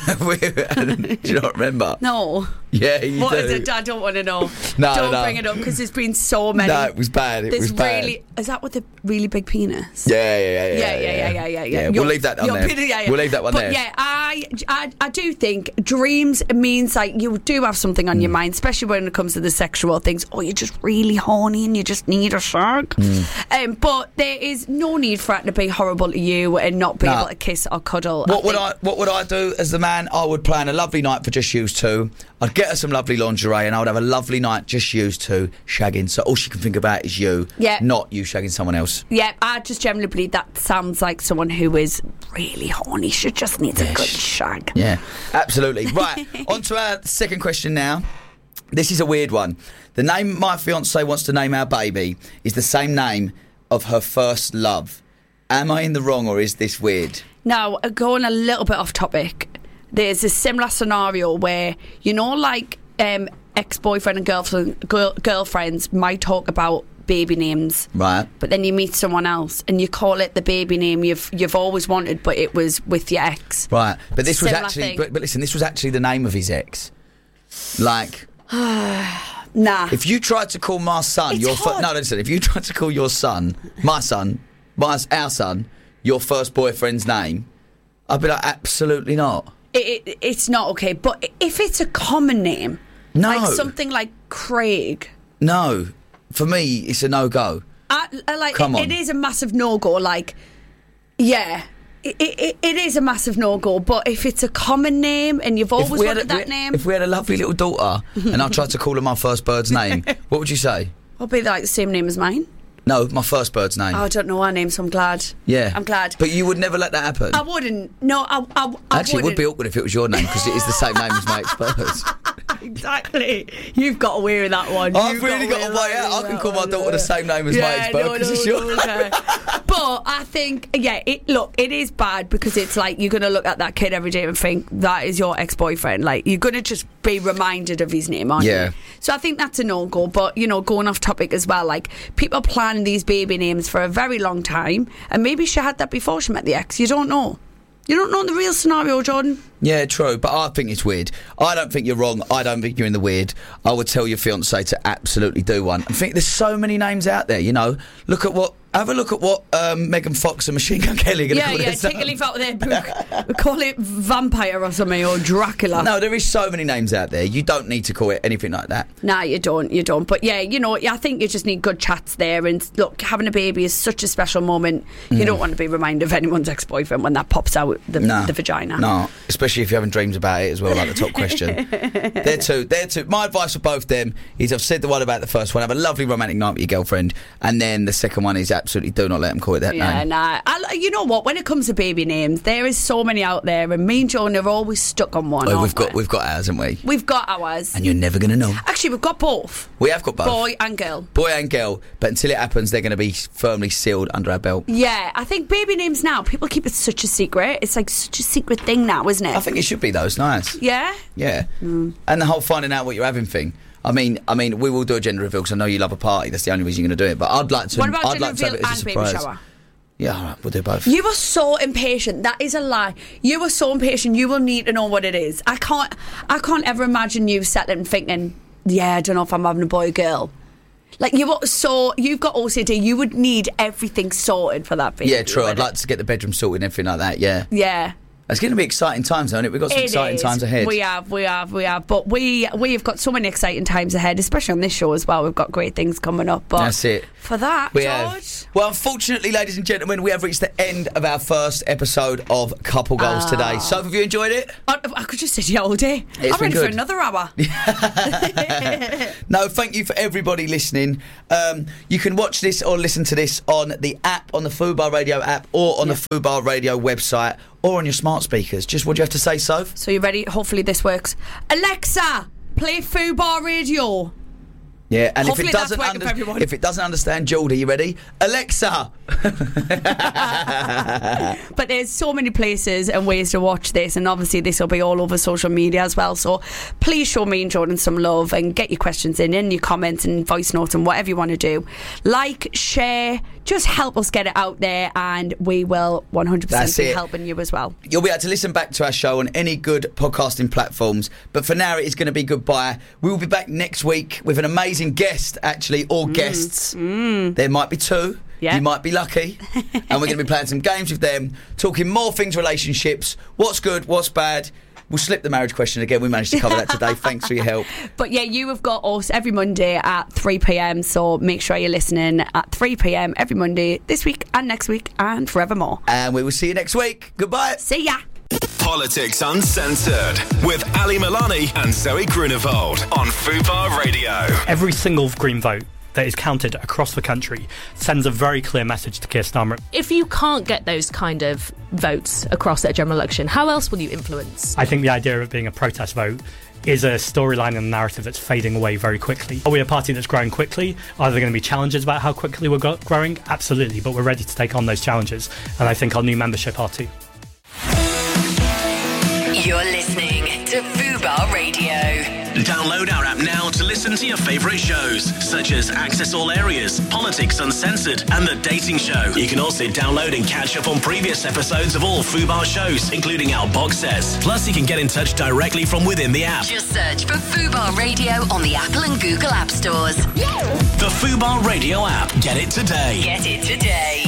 [SPEAKER 1] you not remember?
[SPEAKER 2] No.
[SPEAKER 1] Yeah, you
[SPEAKER 2] what
[SPEAKER 1] do.
[SPEAKER 2] is it? I don't want to know.
[SPEAKER 1] No,
[SPEAKER 2] don't
[SPEAKER 1] no.
[SPEAKER 2] bring it up because there's been so many.
[SPEAKER 1] No, it was bad. It
[SPEAKER 2] there's
[SPEAKER 1] was bad.
[SPEAKER 2] Really, is that with the really big penis?
[SPEAKER 1] Yeah, yeah, yeah, yeah.
[SPEAKER 2] Yeah, yeah, yeah, yeah, yeah. yeah, yeah.
[SPEAKER 1] We'll leave that on there.
[SPEAKER 2] Penis, yeah, yeah.
[SPEAKER 1] We'll leave that one
[SPEAKER 2] but
[SPEAKER 1] there.
[SPEAKER 2] Yeah, I, I, I do think dreams means like you do have something on mm. your mind, especially when it comes to the sexual things. Oh, you're just really horny and you just need a shag. Mm. Um, but there is no need for it to be horrible to you and not be no. able to kiss or cuddle.
[SPEAKER 1] What I would I? What would I do as the man? I would plan a lovely night for just yous two. I'd get her some lovely lingerie, and I would have a lovely night just yous two shagging. So all she can think about is you,
[SPEAKER 2] yeah.
[SPEAKER 1] not you shagging someone else.
[SPEAKER 2] Yeah, I just generally believe that sounds like someone who is really horny. She just needs yeah, a good shag.
[SPEAKER 1] Yeah, absolutely. Right, on to our second question now. This is a weird one. The name my fiancée wants to name our baby is the same name of her first love. Am I in the wrong, or is this weird?
[SPEAKER 2] Now, going a little bit off topic, there's a similar scenario where, you know, like um, ex-boyfriend and girlfriend, girl, girlfriends might talk about baby names,
[SPEAKER 1] right?
[SPEAKER 2] But then you meet someone else and you call it the baby name you've you've always wanted, but it was with your ex,
[SPEAKER 1] right? But this
[SPEAKER 2] similar
[SPEAKER 1] was actually,
[SPEAKER 2] thing.
[SPEAKER 1] but, but listen, this was actually the name of his ex. Like,
[SPEAKER 2] nah.
[SPEAKER 1] If you tried to call my son,
[SPEAKER 2] it's
[SPEAKER 1] your
[SPEAKER 2] hard.
[SPEAKER 1] Fir- no, listen. If you tried to call your son, my son, my our son, your first boyfriend's name, I'd be like, absolutely not.
[SPEAKER 2] It, it, it's not okay. But if it's a common name,
[SPEAKER 1] no,
[SPEAKER 2] like something like Craig,
[SPEAKER 1] no, for me, it's a no-go.
[SPEAKER 2] I, I like
[SPEAKER 1] Come
[SPEAKER 2] it,
[SPEAKER 1] on.
[SPEAKER 2] it is a massive no-go. Like, yeah, it, it, it is a massive no-go. But if it's a common name and you've always wanted
[SPEAKER 1] a,
[SPEAKER 2] that
[SPEAKER 1] we,
[SPEAKER 2] name,
[SPEAKER 1] if we had a lovely little daughter and I tried to call her my first bird's name, what would you say?
[SPEAKER 2] I'll be like the same name as mine.
[SPEAKER 1] No, my first bird's name.
[SPEAKER 2] Oh, I don't know her name, so I'm glad.
[SPEAKER 1] Yeah,
[SPEAKER 2] I'm glad.
[SPEAKER 1] But you would never let that happen.
[SPEAKER 2] I wouldn't. No, I. I, I
[SPEAKER 1] Actually,
[SPEAKER 2] wouldn't.
[SPEAKER 1] it would be awkward if it was your name because it is the same name as my ex-birds.
[SPEAKER 2] Exactly. You've got away with that one.
[SPEAKER 1] I've
[SPEAKER 2] You've
[SPEAKER 1] really got a way out. I can call my daughter the same name as
[SPEAKER 2] yeah,
[SPEAKER 1] my ex-bird
[SPEAKER 2] no,
[SPEAKER 1] because
[SPEAKER 2] no,
[SPEAKER 1] it's your
[SPEAKER 2] no,
[SPEAKER 1] name.
[SPEAKER 2] okay. But I think, yeah, it look, it is bad because it's like you're going to look at that kid every day and think that is your ex-boyfriend. Like, you're going to just be reminded of his name, aren't
[SPEAKER 1] yeah.
[SPEAKER 2] you? So I think that's a no-go. But, you know, going off topic as well, like, people plan these baby names for a very long time, and maybe she had that before she met the ex. You don't know. You don't know the real scenario, Jordan.
[SPEAKER 1] Yeah, true, but I think it's weird. I don't think you're wrong. I don't think you're in the weird. I would tell your fiancé to absolutely do one. I think there's so many names out there, you know. Look at what... Have a look at what um, Megan Fox and Machine Gun Kelly are going to
[SPEAKER 2] yeah,
[SPEAKER 1] call
[SPEAKER 2] Yeah,
[SPEAKER 1] their
[SPEAKER 2] yeah, take a leaf out of their book. Call it Vampire or something, or Dracula.
[SPEAKER 1] No, there is so many names out there. You don't need to call it anything like that.
[SPEAKER 2] Nah, you don't, you don't. But yeah, you know, I think you just need good chats there. And look, having a baby is such a special moment. You mm. don't want to be reminded of anyone's ex-boyfriend when that pops out the,
[SPEAKER 1] no,
[SPEAKER 2] the vagina.
[SPEAKER 1] No, especially if you're having dreams about it as well, like the top question. There too, there too. My advice for both them is I've said the one about the first one. Have a lovely romantic night with your girlfriend. And then the second one is absolutely do not let them call it that
[SPEAKER 2] yeah,
[SPEAKER 1] name.
[SPEAKER 2] nah. I, you know what? When it comes to baby names, there is so many out there, and me and Joan are always stuck on one.
[SPEAKER 1] Oh, we've got
[SPEAKER 2] we?
[SPEAKER 1] we've got ours, haven't we?
[SPEAKER 2] We've got ours,
[SPEAKER 1] and you're never going to know.
[SPEAKER 2] Actually, we've got both.
[SPEAKER 1] We have got both,
[SPEAKER 2] boy and girl.
[SPEAKER 1] Boy and girl, but until it happens, they're going to be firmly sealed under our belt.
[SPEAKER 2] Yeah, I think baby names now people keep it such a secret. It's like such a secret thing now, isn't it?
[SPEAKER 1] I think it should be though. It's nice.
[SPEAKER 2] Yeah.
[SPEAKER 1] Yeah.
[SPEAKER 2] Mm.
[SPEAKER 1] And the whole finding out what you're having thing. I mean, I mean, we will do a gender reveal because I know you love a party. That's the only reason you're going to do it. But I'd like to.
[SPEAKER 2] What about
[SPEAKER 1] I'd
[SPEAKER 2] gender
[SPEAKER 1] like to have
[SPEAKER 2] reveal
[SPEAKER 1] it as
[SPEAKER 2] and
[SPEAKER 1] a
[SPEAKER 2] baby
[SPEAKER 1] surprise.
[SPEAKER 2] shower?
[SPEAKER 1] Yeah, all right, we'll do both.
[SPEAKER 2] You were so impatient. That is a lie. You were so impatient. You will need to know what it is. I can't. I can't ever imagine you sitting and thinking, "Yeah, I don't know if I'm having a boy or girl." Like, you so you've got O C D, you would need everything sorted for that baby.
[SPEAKER 1] Yeah, true. I'd
[SPEAKER 2] wouldn't
[SPEAKER 1] like
[SPEAKER 2] it?
[SPEAKER 1] to get the bedroom sorted and everything like that, yeah.
[SPEAKER 2] Yeah.
[SPEAKER 1] It's going to be exciting times, isn't it? We've got some
[SPEAKER 2] It
[SPEAKER 1] exciting
[SPEAKER 2] is.
[SPEAKER 1] times ahead.
[SPEAKER 2] We have, we have, we have. But we we have got so many exciting times ahead, especially on this show as well. We've got great things coming up. But
[SPEAKER 1] That's it.
[SPEAKER 2] For that,
[SPEAKER 1] we
[SPEAKER 2] George.
[SPEAKER 1] Have. Well, unfortunately, ladies and gentlemen, we have reached the end of our first episode of Couple Goals
[SPEAKER 2] Ah.
[SPEAKER 1] today. So, have you enjoyed it?
[SPEAKER 2] I, I could just sit here all day.
[SPEAKER 1] It's
[SPEAKER 2] I'm
[SPEAKER 1] been
[SPEAKER 2] ready for
[SPEAKER 1] good.
[SPEAKER 2] another hour.
[SPEAKER 1] No, thank you for everybody listening. Um, you can watch this or listen to this on the app, on the Fubar Radio app, or on
[SPEAKER 2] Yeah.
[SPEAKER 1] the Fubar Radio website, or on your smart speakers. Just what do you have to say, Soph?
[SPEAKER 2] So you ready? Hopefully this works. Alexa, play Fubar Radio.
[SPEAKER 1] Yeah, and
[SPEAKER 2] Hopefully
[SPEAKER 1] if it
[SPEAKER 2] that's
[SPEAKER 1] doesn't
[SPEAKER 2] working for everyone.
[SPEAKER 1] if it doesn't understand Geordie, you ready? Alexa.
[SPEAKER 2] But there's so many places and ways to watch this, and obviously this will be all over social media as well. So please show me and Jordan some love and get your questions in, and your comments and voice notes and whatever you want to do. Like, share, just help us get it out there, and we will one hundred percent
[SPEAKER 1] That's
[SPEAKER 2] be
[SPEAKER 1] it.
[SPEAKER 2] helping you as well.
[SPEAKER 1] You'll be able to listen back to our show on any good podcasting platforms. But for now, it is going to be goodbye. We will be back next week with an amazing guest, actually, or guests. There might be two.
[SPEAKER 2] Yeah.
[SPEAKER 1] You might be lucky. And we're going to be playing some games with them, talking more things, relationships, what's good, what's bad. We'll slip the marriage question again. We managed to cover that today. Thanks for your help.
[SPEAKER 2] But yeah, you have got us every Monday at three p.m. So make sure you're listening at three p.m. every Monday this week and next week and forevermore.
[SPEAKER 1] And we will see you next week. Goodbye.
[SPEAKER 2] See ya.
[SPEAKER 6] Politics Uncensored with Ali Milani and Zoe Grunewald on Fubar Radio.
[SPEAKER 10] Every single Green vote that is counted across the country sends a very clear message to Keir Starmer.
[SPEAKER 12] If you can't get those kind of votes across at a general election, how else will you influence?
[SPEAKER 10] I think the idea of it being a protest vote is a storyline and a narrative that's fading away very quickly. Are we a party that's growing quickly? Are there going to be challenges about how quickly we're go- growing? Absolutely, but we're ready to take on those challenges, and I think our new membership are too.
[SPEAKER 3] You're listening to Fubar Radio.
[SPEAKER 6] Download our app now to listen to your favourite shows, such as Access All Areas, Politics Uncensored, and The Dating Show. You can also download and catch up on previous episodes of all Fubar shows, including our box sets. Plus, you can get in touch directly from within the app.
[SPEAKER 3] Just search for Fubar Radio on the Apple and Google App Stores.
[SPEAKER 6] The Fubar Radio app. Get it today.
[SPEAKER 3] Get it today.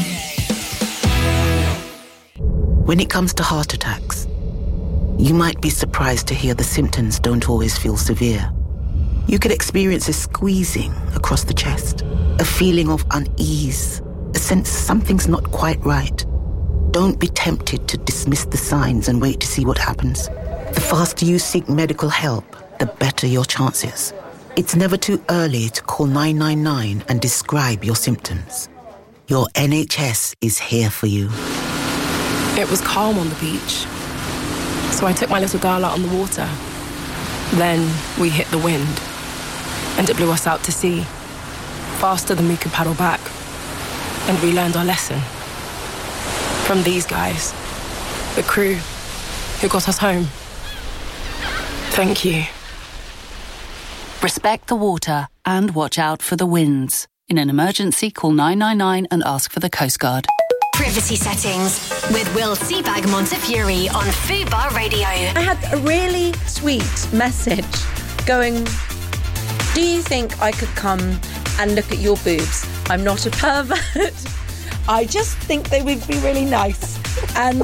[SPEAKER 13] When it comes to heart attacks, you might be surprised to hear the symptoms don't always feel severe. You could experience a squeezing across the chest, a feeling of unease, a sense something's not quite right. Don't be tempted to dismiss the signs and wait to see what happens. The faster you seek medical help, the better your chances. It's never too early to call nine nine nine and describe your symptoms. Your N H S is here for you.
[SPEAKER 14] It was calm on the beach, so I took my little girl out on the water. Then we hit the wind, and it blew us out to sea, faster than we could paddle back. And we learned our lesson from these guys, the crew who got us home. Thank you.
[SPEAKER 15] Respect the water and watch out for the winds. In an emergency, call nine nine nine and ask for the Coast Guard.
[SPEAKER 3] Privacy settings with Will Seabag Montefiore on Fubar Radio.
[SPEAKER 16] I had a really sweet message going, do you think I could come and look at your boobs? I'm not a pervert. I just think they would be really nice. And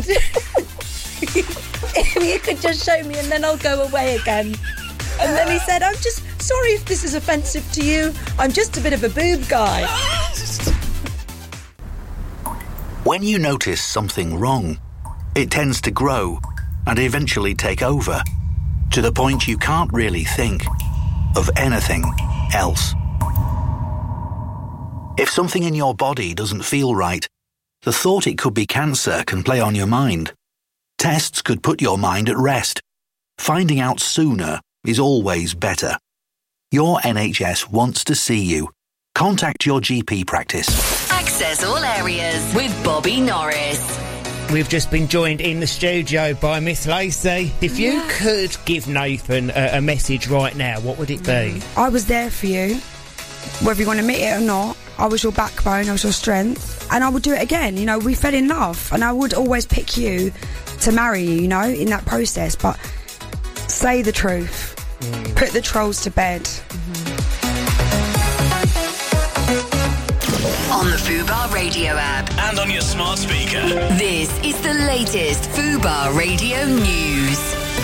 [SPEAKER 16] if you could just show me and then I'll go away again. And then he said, I'm just sorry if this is offensive to you. I'm just a bit of a boob guy.
[SPEAKER 17] When you notice something wrong, it tends to grow and eventually take over, to the point you can't really think of anything else. If something in your body doesn't feel right, the thought it could be cancer can play on your mind. Tests could put your mind at rest. Finding out sooner is always better. Your N H S wants to see you. Contact your G P practice.
[SPEAKER 3] Access All Areas with Bobby Norris.
[SPEAKER 18] We've just been joined in the studio by Miss Lacey. If you
[SPEAKER 19] Yeah.
[SPEAKER 18] could give Nathan a, a message right now, what would it be?
[SPEAKER 19] I was there for you, whether you want to admit it or not. I was your backbone, I was your strength, and I would do it again. You know, we fell in love, and I would always pick you to marry you, you know, in that process. But say the truth. Mm. Put the trolls to bed. Mm-hmm.
[SPEAKER 3] On the Fubar Radio app.
[SPEAKER 6] And on your smart speaker.
[SPEAKER 3] This is the latest Fubar Radio news.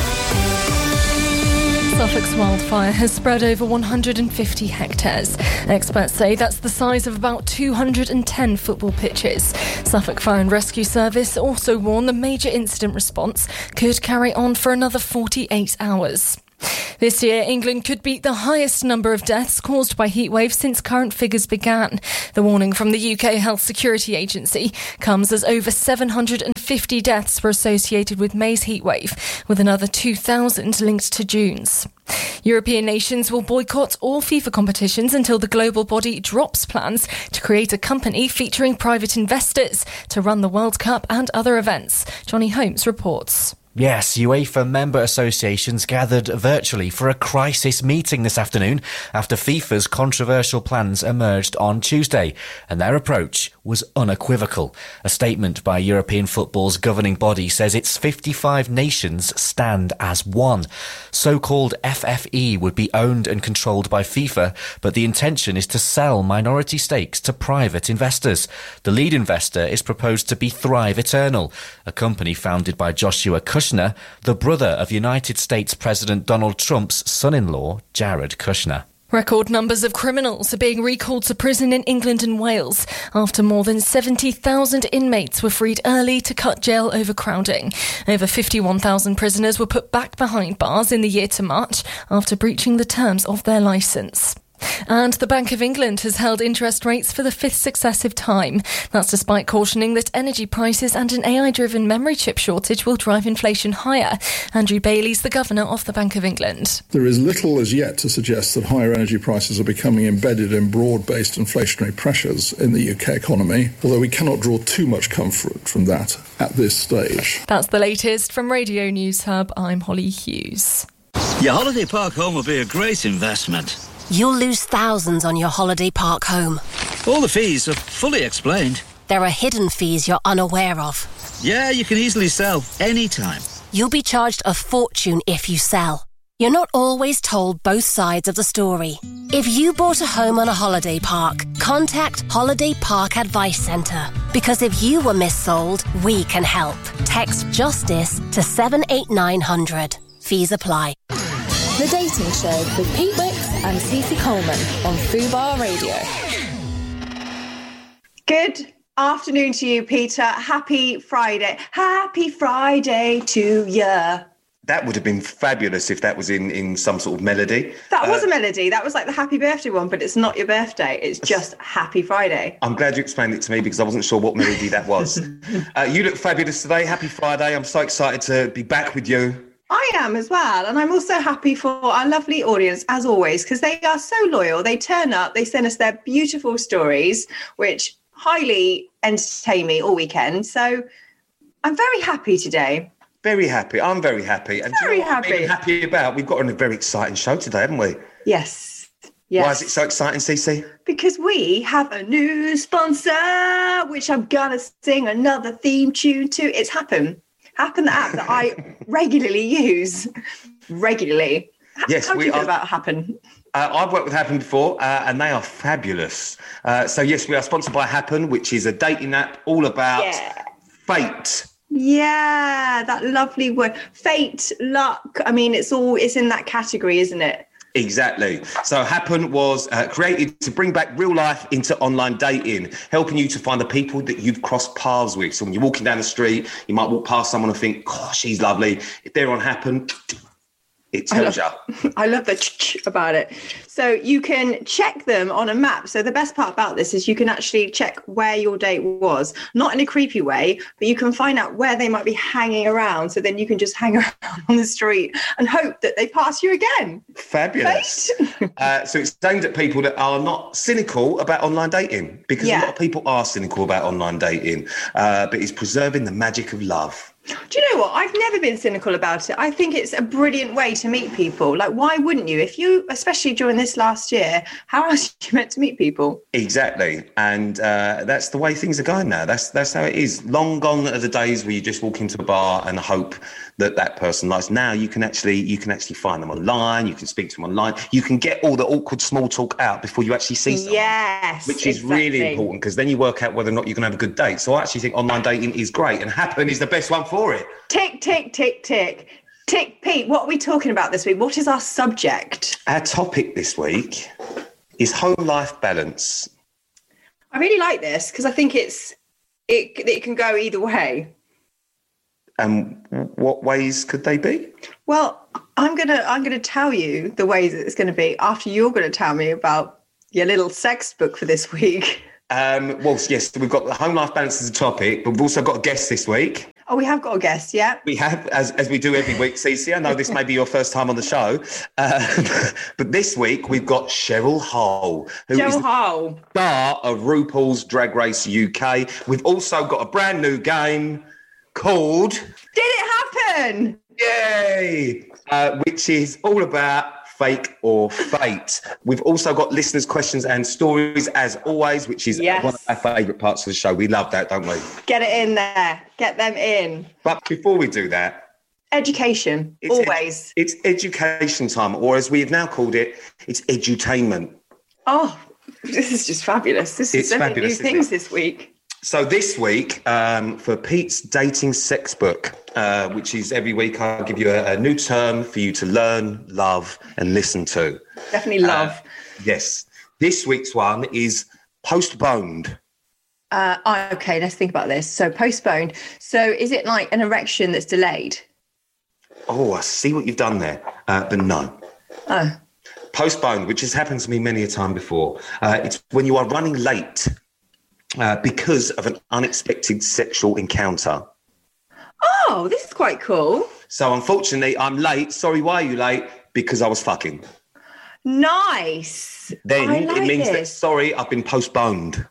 [SPEAKER 20] Suffolk's wildfire has spread over one hundred fifty hectares. Experts say that's the size of about two hundred ten football pitches. Suffolk Fire and Rescue Service also warned the major incident response could carry on for another forty-eight hours. This year, England could beat the highest number of deaths caused by heatwaves since current figures began. The warning from the U K Health Security Agency comes as over seven hundred fifty deaths were associated with May's heatwave, with another two thousand linked to June's. European nations will boycott all FIFA competitions until the global body drops plans to create a company featuring private investors to run the World Cup and other events. Johnny Holmes reports.
[SPEAKER 21] Yes, UEFA member associations gathered virtually for a crisis meeting this afternoon after FIFA's controversial plans emerged on Tuesday, and their approach was unequivocal. A statement by European football's governing body says its fifty-five nations stand as one. So-called F F E would be owned and controlled by FIFA, but the intention is to sell minority stakes to private investors. The lead investor is proposed to be Thrive Eternal, a company founded by Joshua Kushner, the brother of United States President Donald Trump's son-in-law, Jared Kushner.
[SPEAKER 20] Record numbers of criminals are being recalled to prison in England and Wales after more than seventy thousand inmates were freed early to cut jail overcrowding. Over fifty-one thousand prisoners were put back behind bars in the year to March after breaching the terms of their licence. And the Bank of England has held interest rates for the fifth successive time. That's despite cautioning that energy prices and an A I-driven memory chip shortage will drive inflation higher. Andrew Bailey's the governor of the Bank of England.
[SPEAKER 22] There is little as yet to suggest that higher energy prices are becoming embedded in broad-based inflationary pressures in the U K economy, although we cannot draw too much comfort from that at this stage.
[SPEAKER 20] That's the latest from Radio News Hub. I'm Holly Hughes.
[SPEAKER 23] Your holiday park home will be a great investment.
[SPEAKER 24] You'll lose thousands on your holiday park home.
[SPEAKER 23] All the fees are fully explained.
[SPEAKER 24] There are hidden fees you're unaware of.
[SPEAKER 23] Yeah, you can easily sell anytime.
[SPEAKER 24] You'll be charged a fortune if you sell. You're not always told both sides of the story. If you bought a home on a holiday park, contact Holiday Park Advice Centre. Because if you were missold, we can help. Text JUSTICE to seven eight nine hundred. Fees apply.
[SPEAKER 25] The Dating Show with Pete Wicks and Cece Coleman on Fubar Radio.
[SPEAKER 26] Good afternoon to you, Peter. Happy Friday. Happy Friday to you.
[SPEAKER 27] That would have been fabulous if that was in, in some sort of melody.
[SPEAKER 26] That was
[SPEAKER 27] uh,
[SPEAKER 26] a melody. That was like the happy birthday one, but it's not your birthday. It's just Happy Friday.
[SPEAKER 27] I'm glad you explained it to me because I wasn't sure what melody that was. uh, you look fabulous today. Happy Friday. I'm so excited to be back with you.
[SPEAKER 26] I am as well. And I'm also happy for our lovely audience, as always, because they are so loyal. They turn up, they send us their beautiful stories, which highly entertain me all weekend. So I'm very happy today.
[SPEAKER 27] Very happy. I'm very happy. And
[SPEAKER 26] very
[SPEAKER 27] do you know what
[SPEAKER 26] happy.
[SPEAKER 27] I'm even happy about? We've got a very exciting show today, haven't we?
[SPEAKER 26] Yes. Yes.
[SPEAKER 27] Why is it so exciting, Cece?
[SPEAKER 26] Because we have a new sponsor, which I'm going to sing another theme tune to. It's Happen. Happen, the app that I regularly use. Regularly.
[SPEAKER 27] Yes,
[SPEAKER 26] How do
[SPEAKER 27] we
[SPEAKER 26] you feel
[SPEAKER 27] are.
[SPEAKER 26] about Happen?
[SPEAKER 27] Uh, I've worked with Happen before, uh, and they are fabulous. Uh, so, yes, we are sponsored by Happen, which is a dating app all about
[SPEAKER 26] Yeah.
[SPEAKER 27] fate.
[SPEAKER 26] Yeah, that lovely word. Fate, luck. I mean, it's all, it's in that category, isn't it?
[SPEAKER 27] Exactly. So Happen was uh, created to bring back real life into online dating, helping you to find the people that you've crossed paths with. So when you're walking down the street, you might walk past someone and think, gosh, she's lovely. If they're on Happen, it tells
[SPEAKER 26] I love,
[SPEAKER 27] you.
[SPEAKER 26] I love the ch-ch about it. So you can check them on a map. So the best part about this is you can actually check where your date was, not in a creepy way, but you can find out where they might be hanging around. So then you can just hang around on the street and hope that they pass you again.
[SPEAKER 27] Fabulous. uh, so it's aimed at people that are not cynical about online dating, because
[SPEAKER 26] Yeah.
[SPEAKER 27] a lot of people are cynical about online dating, uh, but it's preserving the magic of love.
[SPEAKER 26] Do you you know what? I've never been cynical about it. I think it's a brilliant way to meet people. Like, why wouldn't you? If you, especially during this last year, how else are you meant to meet people?
[SPEAKER 27] Exactly. And uh, that's the way things are going now. That's that's how it is. Long gone are the days where you just walk into a bar and hope that that person likes. Now you can actually you can actually find them online. You can speak to them online. You can get all the awkward small talk out before you actually see someone.
[SPEAKER 26] Yes,
[SPEAKER 27] which is
[SPEAKER 26] exactly.
[SPEAKER 27] really important, because then you work out whether or not you're going to have a good date. So I actually think online dating is great, and Happen is the best one for it.
[SPEAKER 26] Tick, tick, tick, tick. Tick, Pete, what are we talking about this week? What is our subject?
[SPEAKER 27] Our topic this week is home-life balance.
[SPEAKER 26] I really like this because I think it's it, it can go either way.
[SPEAKER 27] And what ways could they be?
[SPEAKER 26] Well, I'm gonna I'm gonna tell you the ways it's going to be after you're going to tell me about your little sex book for this week.
[SPEAKER 27] Um, well, yes, we've got the home life balance as a topic, but we've also got a guest this week.
[SPEAKER 26] Oh, we have got a guest, yeah.
[SPEAKER 27] We have, as as we do every week, Cece. I know this may be your first time on the show, uh, but this week we've got Cheryl Hole, who
[SPEAKER 26] Cheryl
[SPEAKER 27] is
[SPEAKER 26] Hole.
[SPEAKER 27] the star of RuPaul's Drag Race U K. We've also got a brand new game called
[SPEAKER 26] Did It Happen?
[SPEAKER 27] Yay! Uh, which is all about fake or fate. We've also got listeners' questions and stories, as always, which is
[SPEAKER 26] yes.
[SPEAKER 27] one of our favourite parts of the show. We love that, don't we?
[SPEAKER 26] Get it in there. Get them in.
[SPEAKER 27] But before we do that...
[SPEAKER 26] Education,
[SPEAKER 27] it's
[SPEAKER 26] always.
[SPEAKER 27] Ed- it's education time, or as we have now called it, it's edutainment.
[SPEAKER 26] Oh, this is just fabulous. This is
[SPEAKER 27] It's
[SPEAKER 26] so many
[SPEAKER 27] fabulous,
[SPEAKER 26] new
[SPEAKER 27] isn't
[SPEAKER 26] things
[SPEAKER 27] it?
[SPEAKER 26] this week.
[SPEAKER 27] So this week, um, for Pete's Dating Sex Book, uh, which is every week I'll give you a, a new term for you to learn, love and listen to.
[SPEAKER 26] Definitely love.
[SPEAKER 27] Uh, yes. This week's one is postponed.
[SPEAKER 26] Uh, oh, okay, let's think about this. So postponed. So is it like an erection that's delayed?
[SPEAKER 27] Oh, I see what you've done there. Uh, but no.
[SPEAKER 26] Oh.
[SPEAKER 27] Postponed, which has happened to me many a time before. Uh, it's when you are running late uh, because of an unexpected sexual encounter.
[SPEAKER 26] Oh, this is quite cool.
[SPEAKER 27] So unfortunately, I'm late. Sorry, why are you late? Because I was fucking.
[SPEAKER 26] Nice.
[SPEAKER 27] Then
[SPEAKER 26] I like
[SPEAKER 27] it means that,
[SPEAKER 26] this.
[SPEAKER 27] sorry, I've been postponed.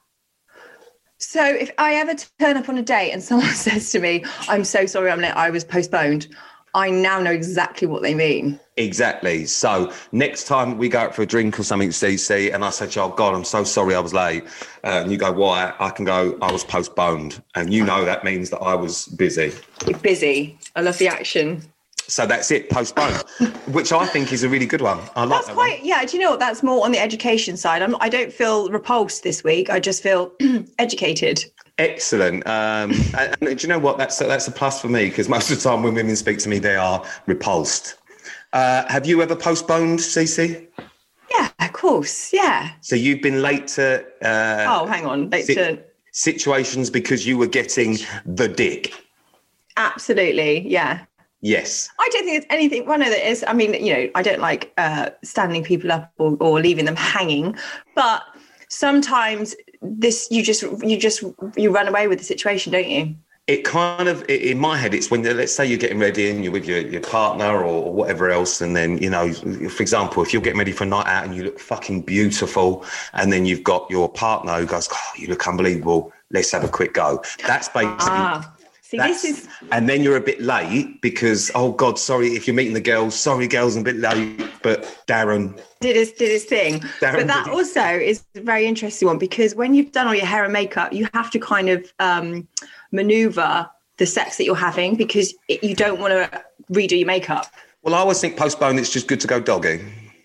[SPEAKER 26] So if I ever turn up on a date and someone says to me, I'm so sorry I'm late, I was postponed, I now know exactly what they mean.
[SPEAKER 27] Exactly. So next time we go out for a drink or something, C C, and I say to you, oh, God, I'm so sorry I was late. Uh, and you go, why? I can go, I was postponed. And you know that means that I was busy.
[SPEAKER 26] You're busy. I love the action.
[SPEAKER 27] So that's it, postponed, which I think is a really good one. I like
[SPEAKER 26] That's
[SPEAKER 27] that
[SPEAKER 26] quite,
[SPEAKER 27] one.
[SPEAKER 26] yeah, do you know what? That's more on the education side. I'm, I don't feel repulsed this week. I just feel educated.
[SPEAKER 27] Excellent. Um, and, and do you know what? That's a, that's a plus for me, because most of the time when women speak to me, they are repulsed. Uh, have you ever postponed, Cece?
[SPEAKER 26] Yeah, of course. Yeah.
[SPEAKER 27] So you've been late to... Uh,
[SPEAKER 26] oh, hang on. Late
[SPEAKER 27] si-
[SPEAKER 26] to...
[SPEAKER 27] Situations because you were getting the dick.
[SPEAKER 26] Absolutely. Yeah.
[SPEAKER 27] Yes.
[SPEAKER 26] I don't think there's anything wrong with it. Is, I mean, you know, I don't like uh, standing people up or, or leaving them hanging, but sometimes this, you just, you just, you run away with the situation, don't you?
[SPEAKER 27] It kind of, in my head, it's when, let's say you're getting ready and you're with your, your partner or, or whatever else. And then, you know, for example, if you're getting ready for a night out and you look fucking beautiful and then you've got your partner who goes, oh, you look unbelievable. Let's have a quick go. That's basically...
[SPEAKER 26] Ah. See,
[SPEAKER 27] That's,
[SPEAKER 26] this is...
[SPEAKER 27] And then you're a bit late because, oh, God, sorry, if you're meeting the girls, sorry, girls, I'm a bit late, but Darren...
[SPEAKER 26] Did his, did his thing.
[SPEAKER 27] Darren
[SPEAKER 26] but that
[SPEAKER 27] did
[SPEAKER 26] also is a very interesting one because when you've done all your hair and makeup, you have to kind of um, manoeuvre the sex that you're having because it, you don't want to redo your makeup.
[SPEAKER 27] Well, I always think postpone, it's just good to go doggy.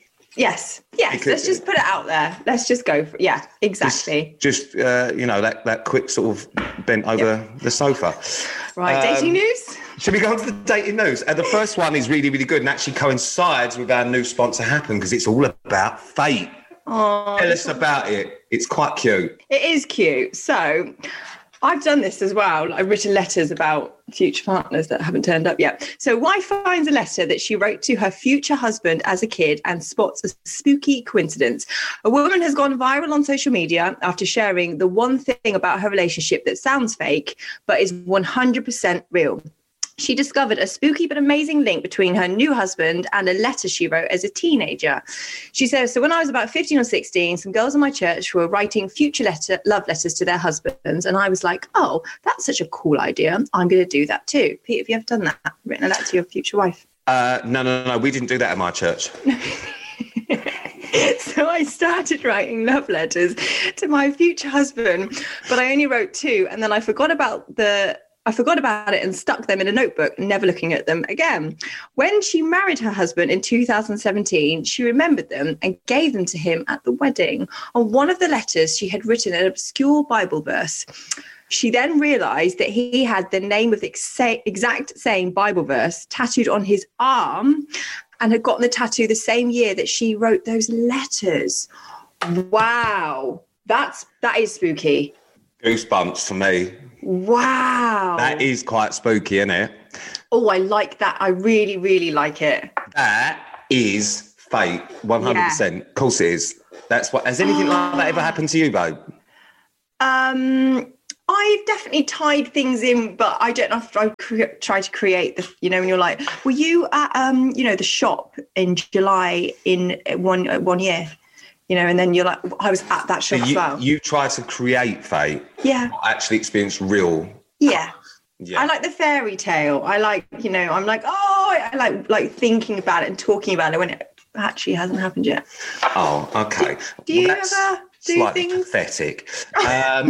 [SPEAKER 26] Yes, yes,
[SPEAKER 27] Because-
[SPEAKER 26] let's just put it out there. Let's just go for yeah, exactly.
[SPEAKER 27] Just, uh, you know, that, that quick sort of bent over yep. the sofa.
[SPEAKER 26] Right,
[SPEAKER 27] Um,
[SPEAKER 26] dating news?
[SPEAKER 27] Should we go on to the dating news? And the first one is really, really good and actually coincides with our new sponsor, Happen, because it's all about fate.
[SPEAKER 26] Oh,
[SPEAKER 27] Tell us about it. It's quite cute.
[SPEAKER 26] It is cute. So I've done this as well. I've written letters about future partners that haven't turned up yet. So wife finds a letter that she wrote to her future husband as a kid and spots a spooky coincidence. A woman has gone viral on social media after sharing the one thing about her relationship that sounds fake, but is one hundred percent real. she discovered a spooky but amazing link between her new husband and a letter she wrote as a teenager. She says, so when I was about fifteen or sixteen, some girls in my church were writing future letter, love letters to their husbands. And I was like, oh, that's such a cool idea. I'm going to do that too. Pete, have you ever done that? Written a letter to your future wife?
[SPEAKER 27] Uh, no, no, no, we didn't do that at my church.
[SPEAKER 26] So I started writing love letters to my future husband, but I only wrote two. And then I forgot about the... I forgot about it and stuck them in a notebook, never looking at them again. When she married her husband in two thousand seventeen, she remembered them and gave them to him at the wedding. On one of the letters, she had written an obscure Bible verse. She then realised that he had the name of the exa- exact same Bible verse tattooed on his arm and had gotten the tattoo the same year that she wrote those letters. Wow. That's, that is spooky.
[SPEAKER 27] Goosebumps for me.
[SPEAKER 26] Wow.
[SPEAKER 27] That is quite spooky, isn't it?
[SPEAKER 26] Oh, I like that. I really, really like it.
[SPEAKER 27] That is fate, one hundred percent. Yeah. Of course it is. That's what. Has anything oh. like that ever happened to you, babe?
[SPEAKER 26] Um, I've definitely tied things in, but I don't know if I cre- try to create the, you know, when you're like, were you at, um, you know, the shop in July in one uh, one year? You know, and then you're like, I was at that shop
[SPEAKER 27] so you,
[SPEAKER 26] as well.
[SPEAKER 27] You try to create fate.
[SPEAKER 26] Yeah.
[SPEAKER 27] Not actually experience real.
[SPEAKER 26] Yeah.
[SPEAKER 27] Yeah.
[SPEAKER 26] I like the fairy tale. I like, you know, I'm like, oh, I like like thinking about it and talking about it when it actually hasn't happened yet.
[SPEAKER 27] Oh, okay.
[SPEAKER 26] Do you well, ever do
[SPEAKER 27] slightly
[SPEAKER 26] things?
[SPEAKER 27] Pathetic. Um,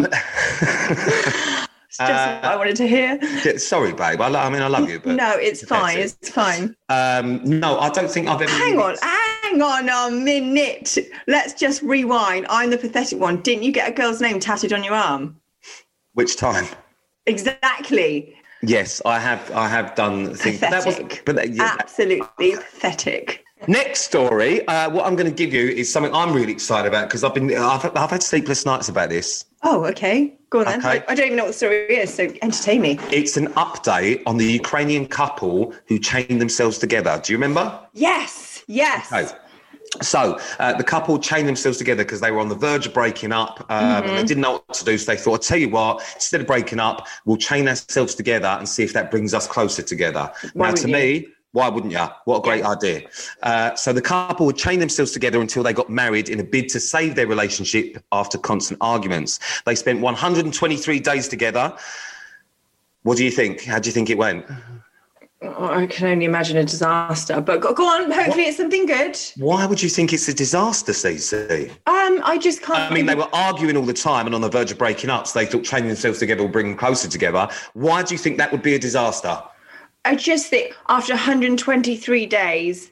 [SPEAKER 26] It's just uh, what I wanted to hear.
[SPEAKER 27] Sorry, babe. I, I mean, I love you, but
[SPEAKER 26] no, it's fine. It's fine.
[SPEAKER 27] Um, no, I don't think I've ever.
[SPEAKER 26] Hang on, hang on a minute. Let's just rewind. I'm the pathetic one. Didn't you get a girl's name tattooed on your arm?
[SPEAKER 27] Which time?
[SPEAKER 26] Exactly.
[SPEAKER 27] Yes, I have. I have done things.
[SPEAKER 26] Pathetic.
[SPEAKER 27] That was, but yeah,
[SPEAKER 26] absolutely that, pathetic.
[SPEAKER 27] Next story. Uh, what I'm going to give you is something I'm really excited about because I've been. I've, I've had sleepless nights about this.
[SPEAKER 26] Oh, okay. Go on then.
[SPEAKER 27] Okay.
[SPEAKER 26] I, I don't even know what the story is, so entertain me.
[SPEAKER 27] It's an update on the Ukrainian couple who chained themselves together. Do you remember?
[SPEAKER 26] Yes, yes.
[SPEAKER 27] Okay. So uh, the couple chained themselves together because they were on the verge of breaking up um, mm-hmm. and they didn't know what to do. So they thought, I'll tell you what, instead of breaking up, we'll chain ourselves together and see if that brings us closer together.
[SPEAKER 26] Why
[SPEAKER 27] now, to
[SPEAKER 26] you?
[SPEAKER 27] me... Why wouldn't you? What a great yeah. idea. Uh, so the couple would chain themselves together until they got married in a bid to save their relationship after constant arguments. They spent one hundred twenty-three days together. What do you think? How do you think it went?
[SPEAKER 26] Oh, I can only imagine a disaster. But go, go on, hopefully what? It's something good.
[SPEAKER 27] Why would you think it's a disaster, Cece?
[SPEAKER 26] Um, I just can't...
[SPEAKER 27] I mean, they were arguing all the time and on the verge of breaking up, so they thought chaining themselves together will bring them closer together. Why do you think that would be a disaster?
[SPEAKER 26] I just think after one hundred twenty-three days,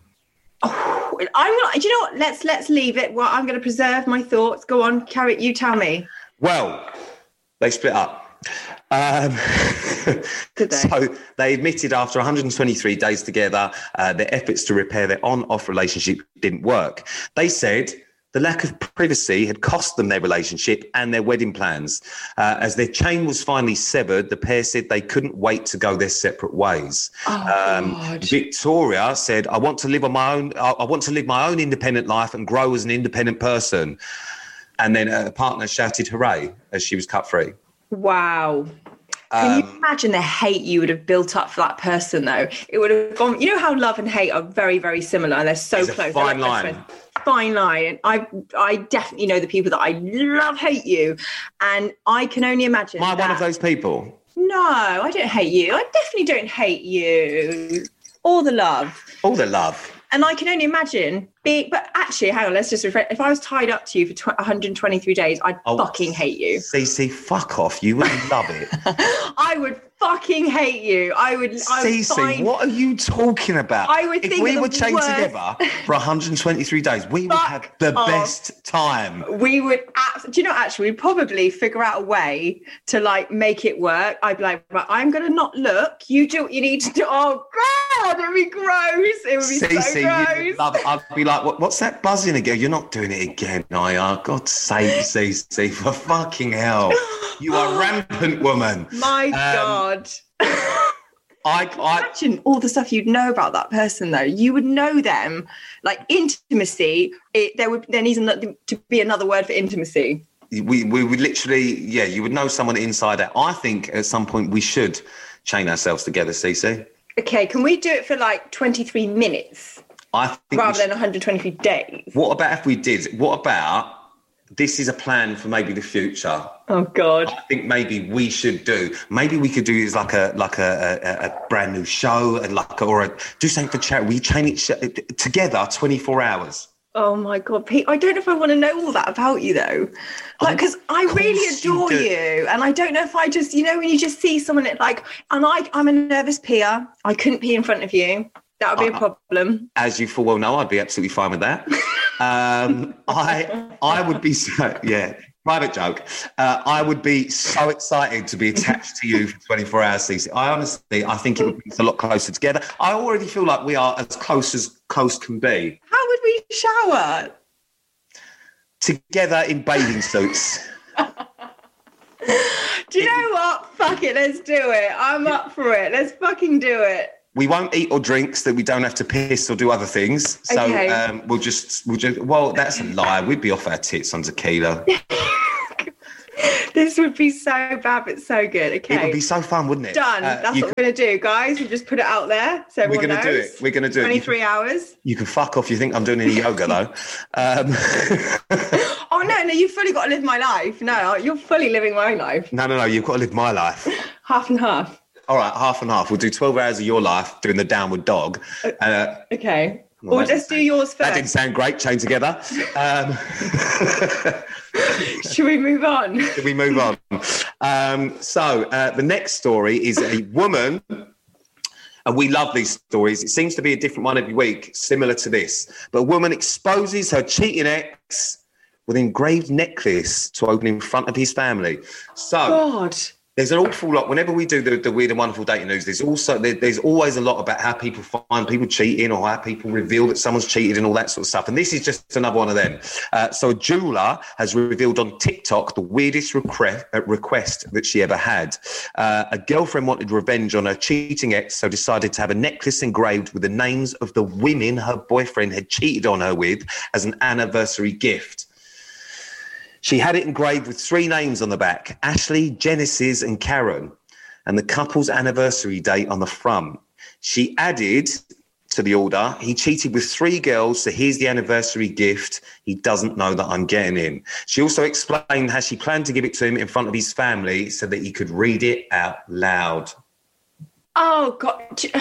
[SPEAKER 26] oh, I'm not. Do you know what? Let's let's leave it. Well, I'm going to preserve my thoughts. Go on, carry it. You tell me.
[SPEAKER 27] Well, they split up. Um,
[SPEAKER 26] Did they?
[SPEAKER 27] So they admitted after one hundred twenty-three days together, uh, their efforts to repair their on-off relationship didn't work. They said the lack of privacy had cost them their relationship and their wedding plans. Uh, as their chain was finally severed, the pair said they couldn't wait to go their separate ways.
[SPEAKER 26] Oh,
[SPEAKER 27] um,
[SPEAKER 26] God.
[SPEAKER 27] Victoria said, I want to live on my own, I, I want to live my own independent life and grow as an independent person. And then her partner shouted hooray as she was cut free.
[SPEAKER 26] Wow. Can you imagine the hate you would have built up for that person, though? It would have gone... You know how love and hate are very, very similar, and they're so
[SPEAKER 27] it's
[SPEAKER 26] close.
[SPEAKER 27] A fine
[SPEAKER 26] like
[SPEAKER 27] line.
[SPEAKER 26] Fine line. And I I definitely know the people that I love hate you, and I can only imagine
[SPEAKER 27] Am I
[SPEAKER 26] that...
[SPEAKER 27] one of those people?
[SPEAKER 26] No, I don't hate you. I definitely don't hate you. All the love.
[SPEAKER 27] All the love.
[SPEAKER 26] And I can only imagine being, but actually, hang on, let's just reflect. If I was tied up to you for tw- one hundred twenty-three days, I'd oh, fucking hate you.
[SPEAKER 27] Cece, fuck off. You would love it.
[SPEAKER 26] I would fucking hate you. I would.
[SPEAKER 27] Cece,
[SPEAKER 26] find,
[SPEAKER 27] what are you talking about?
[SPEAKER 26] I would
[SPEAKER 27] if
[SPEAKER 26] think
[SPEAKER 27] we
[SPEAKER 26] were
[SPEAKER 27] chained
[SPEAKER 26] worst...
[SPEAKER 27] together for one hundred twenty-three days, we would have the
[SPEAKER 26] off.
[SPEAKER 27] best time.
[SPEAKER 26] We would, abs- do you know, actually, we'd probably figure out a way to like make it work. I'd be like, right, I'm going to not look. You do what you need to do. Oh, God, it would be gross. It would be
[SPEAKER 27] Cece,
[SPEAKER 26] so gross.
[SPEAKER 27] Love it. I'd be like, what, what's that buzzing again? You're not doing it again, are you? God's sake, Cece, for fucking hell. You are rampant woman.
[SPEAKER 26] My um, God.
[SPEAKER 27] I, I
[SPEAKER 26] imagine all the stuff you'd know about that person, though. You would know them, like intimacy. It, there would there needs to be another word for intimacy.
[SPEAKER 27] We we would literally, yeah, you would know someone inside out. I think at some point we should chain ourselves together, Cece.
[SPEAKER 26] Okay, can we do it for like twenty-three minutes
[SPEAKER 27] I think
[SPEAKER 26] rather
[SPEAKER 27] should,
[SPEAKER 26] than one hundred twenty-three days?
[SPEAKER 27] What about if we did? What about, this is a plan for maybe the future.
[SPEAKER 26] Oh, God.
[SPEAKER 27] I think maybe we should do, maybe we could do is like a like a, a, a brand new show and like, a, or a, do something for charity. We chain it sh- together twenty-four hours.
[SPEAKER 26] Oh, my God, Pete, I don't know if I want to know all that about you, though. Like, because I really adore you, you. And I don't know if I just, you know, when you just see someone at, like, and I, I'm a nervous peer. I couldn't pee in front of you. That would be a problem.
[SPEAKER 27] As you full well know, I'd be absolutely fine with that. um, I I would be so, yeah, private joke. Uh, I would be so excited to be attached to you for twenty-four hours, Cece. I honestly, I think it would bring us a lot closer together. I already feel like we are as close as close can be.
[SPEAKER 26] How would we shower?
[SPEAKER 27] Together in bathing suits.
[SPEAKER 26] Do you know what? Fuck it, let's do it. I'm up for it. Let's fucking do it.
[SPEAKER 27] We won't eat or drink so that we don't have to piss or do other things. So
[SPEAKER 26] okay.
[SPEAKER 27] um, we'll just, we'll just, well, that's a lie. We'd be off our tits on tequila.
[SPEAKER 26] This would be so bad, but so good. Okay.
[SPEAKER 27] It would be so fun, wouldn't it?
[SPEAKER 26] Done.
[SPEAKER 27] Uh,
[SPEAKER 26] that's what
[SPEAKER 27] could,
[SPEAKER 26] we're going to do, guys. We just put it out there so everyone
[SPEAKER 27] We're going to do it. We're going to do
[SPEAKER 26] twenty-three
[SPEAKER 27] it. twenty-three
[SPEAKER 26] hours.
[SPEAKER 27] You can fuck off. You think I'm doing any yoga, though. Um,
[SPEAKER 26] oh, no, no, you've fully got to live my life. No, you're fully living my life.
[SPEAKER 27] No, no, no. You've got to live my life.
[SPEAKER 26] Half and half.
[SPEAKER 27] All right, half and half. We'll do twelve hours of your life doing the downward dog. Uh,
[SPEAKER 26] okay. Well, or just do yours first.
[SPEAKER 27] That didn't sound great, chained together. Um,
[SPEAKER 26] Should we move on?
[SPEAKER 27] Should we move on? Um, so uh, the next story is a woman, and we love these stories. It seems to be a different one every week, similar to this. But a woman exposes her cheating ex with an engraved necklace to open in front of his family. So,
[SPEAKER 26] God.
[SPEAKER 27] There's an awful lot. Whenever we do the, the weird and wonderful dating news, there's also there, there's always a lot about how people find people cheating or how people reveal that someone's cheated and all that sort of stuff. And this is just another one of them. Uh, so a jeweler has revealed on TikTok the weirdest request, uh, request that she ever had. Uh, a girlfriend wanted revenge on her cheating ex, so decided to have a necklace engraved with the names of the women her boyfriend had cheated on her with as an anniversary gift. She had it engraved with three names on the back, Ashley, Genesis and Karen, and the couple's anniversary date on the front. She added to the order, he cheated with three girls, so here's the anniversary gift. He doesn't know that I'm getting him. She also explained how she planned to give it to him in front of his family so that he could read it out loud.
[SPEAKER 26] Oh, God.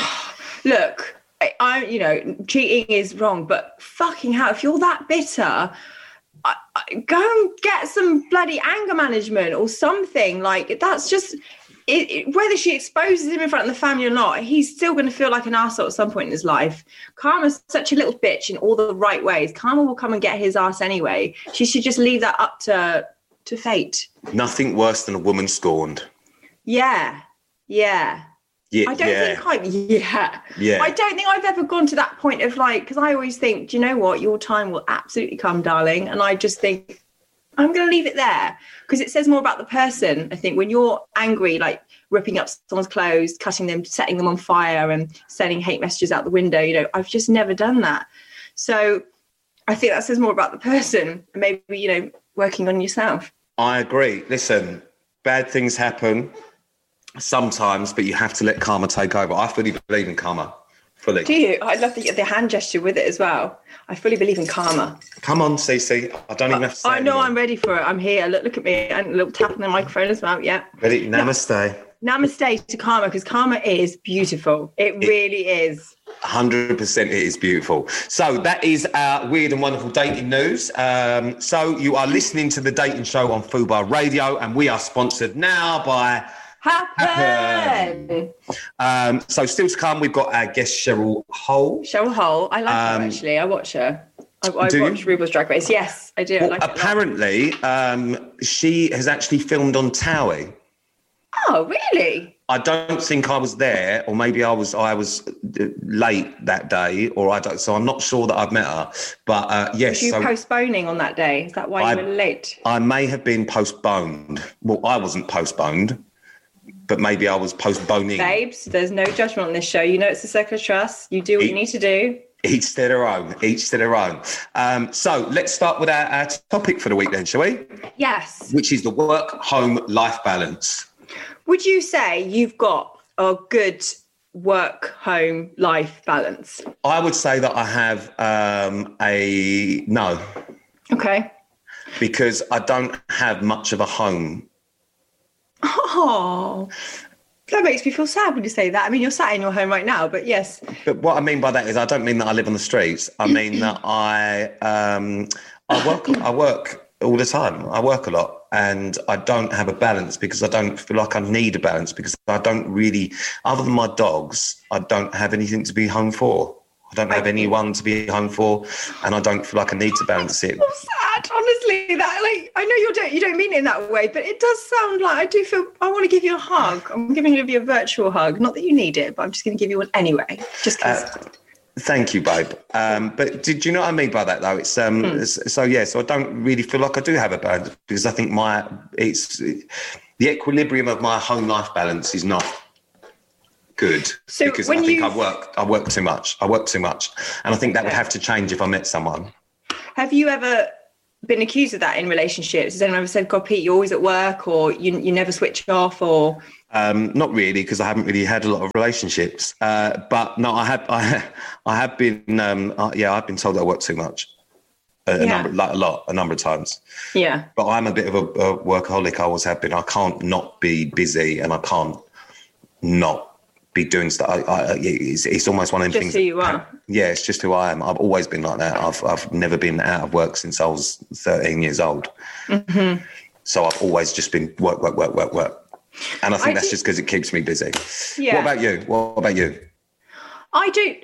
[SPEAKER 26] Look, I, I you know, cheating is wrong, but fucking hell, if you're that bitter... I, I, go and get some bloody anger management or something. Like, that's just it, it, whether she exposes him in front of the family or not, he's still going to feel like an arsehole at some point in his life. Karma's such a little bitch in all the right ways. Karma will come and get his ass anyway. She should just leave that up to to fate.
[SPEAKER 27] Nothing worse than a woman scorned.
[SPEAKER 26] Yeah, yeah.
[SPEAKER 27] Yeah,
[SPEAKER 26] I don't
[SPEAKER 27] yeah.
[SPEAKER 26] think I, yeah.
[SPEAKER 27] Yeah.
[SPEAKER 26] I don't think I've ever gone to that point of like, because I always think, do you know what? Your time will absolutely come, darling. And I just think, I'm going to leave it there because it says more about the person. I think when you're angry, like ripping up someone's clothes, cutting them, setting them on fire and sending hate messages out the window, you know, I've just never done that. So I think that says more about the person and maybe, you know, working on yourself.
[SPEAKER 27] I agree. Listen, bad things happen. Sometimes, but you have to let karma take over. I fully believe in karma. Fully.
[SPEAKER 26] Do you? I love the, the hand gesture with it as well. I fully believe in karma.
[SPEAKER 27] Come on, Cece. I don't even have to say
[SPEAKER 26] I know
[SPEAKER 27] anymore.
[SPEAKER 26] I'm ready for it. I'm here. Look, look at me. And a little tap on the microphone as well. Yeah.
[SPEAKER 27] Ready? Namaste.
[SPEAKER 26] Namaste to karma, because karma is beautiful. It, it really is.
[SPEAKER 27] one hundred percent it is beautiful. So that is our weird and wonderful dating news. Um, so you are listening to the dating show on Fubar Radio, and we are sponsored now by...
[SPEAKER 26] Happen.
[SPEAKER 27] Um, so still to come, we've got our guest Cheryl Hole.
[SPEAKER 26] Cheryl Hole, I like
[SPEAKER 27] um,
[SPEAKER 26] her actually. I watch her. I, I
[SPEAKER 27] do
[SPEAKER 26] watch
[SPEAKER 27] you?
[SPEAKER 26] RuPaul's Drag Race. Yes, I do.
[SPEAKER 27] Well,
[SPEAKER 26] I like
[SPEAKER 27] apparently, um, she has actually filmed on Towie.
[SPEAKER 26] Oh, really?
[SPEAKER 27] I don't think I was there, or maybe I was. I was late that day, or I don't. So I'm not sure that I've met her. But uh, yes,
[SPEAKER 26] was you
[SPEAKER 27] so
[SPEAKER 26] postponing on that day? Is that why
[SPEAKER 27] I,
[SPEAKER 26] you were late?
[SPEAKER 27] I may have been postponed. Well, I wasn't postponed. But maybe I was postponing.
[SPEAKER 26] Babes, there's no judgment on this show. You know it's a circle of trust. You do what
[SPEAKER 27] Each,
[SPEAKER 26] you need to do.
[SPEAKER 27] Each to their own. Each to their own. Um, so let's start with our, our topic for the week then, shall we?
[SPEAKER 26] Yes.
[SPEAKER 27] Which is the work-home life balance.
[SPEAKER 26] Would you say you've got or good work-home life balance?
[SPEAKER 27] I would say that I have um, a no.
[SPEAKER 26] Okay.
[SPEAKER 27] Because I don't have much of a home.
[SPEAKER 26] Oh, that makes me feel sad when you say that. I mean, you're sat in your home right now, but yes.
[SPEAKER 27] But what I mean by that is I don't mean that I live on the streets. I mean that I um, I work I work all the time. I work a lot. And I don't have a balance because I don't feel like I need a balance because I don't really, other than my dogs, I don't have anything to be home for. I don't have anyone to be home for, and I don't feel like I need to balance it.
[SPEAKER 26] I'm so sad, honestly. That like I know you don't you don't mean it in that way, but it does sound like I do feel I want to give you a hug. I'm giving you a virtual hug. Not that you need it, but I'm just going to give you one anyway. Just because. Uh,
[SPEAKER 27] Thank you, babe. Um, but did you know what I mean by that, though? It's um. Mm. it's, so yeah. So I don't really feel like I do have a balance because I think my it's the equilibrium of my home life balance is not good
[SPEAKER 26] so
[SPEAKER 27] because
[SPEAKER 26] when
[SPEAKER 27] I think
[SPEAKER 26] you...
[SPEAKER 27] I work I work too much. I work too much, and I think that would have to change if I met someone.
[SPEAKER 26] Have you ever been accused of that in relationships? Has anyone ever said, "God, Pete, you're always at work," or you you never switch off, or?
[SPEAKER 27] Um, not really, because I haven't really had a lot of relationships. Uh, but no, I have, I, I have been, um, uh, yeah, I've been told that I work too much, a,
[SPEAKER 26] yeah.
[SPEAKER 27] a number, like a lot, a number of times.
[SPEAKER 26] Yeah.
[SPEAKER 27] But I'm a bit of a, a workaholic. I always have been. I can't not be busy, and I can't not be doing stuff. I, I, it's, it's almost one of them
[SPEAKER 26] just
[SPEAKER 27] things.
[SPEAKER 26] Just who you are.
[SPEAKER 27] Yeah, it's just who I am. I've always been like that. I've, I've never been out of work since I was thirteen years old.
[SPEAKER 26] Mm-hmm.
[SPEAKER 27] So I've always just been work, work, work, work, work. And I think I that's do, just because it keeps me busy.
[SPEAKER 26] Yeah.
[SPEAKER 27] What about you? What about you?
[SPEAKER 26] I do.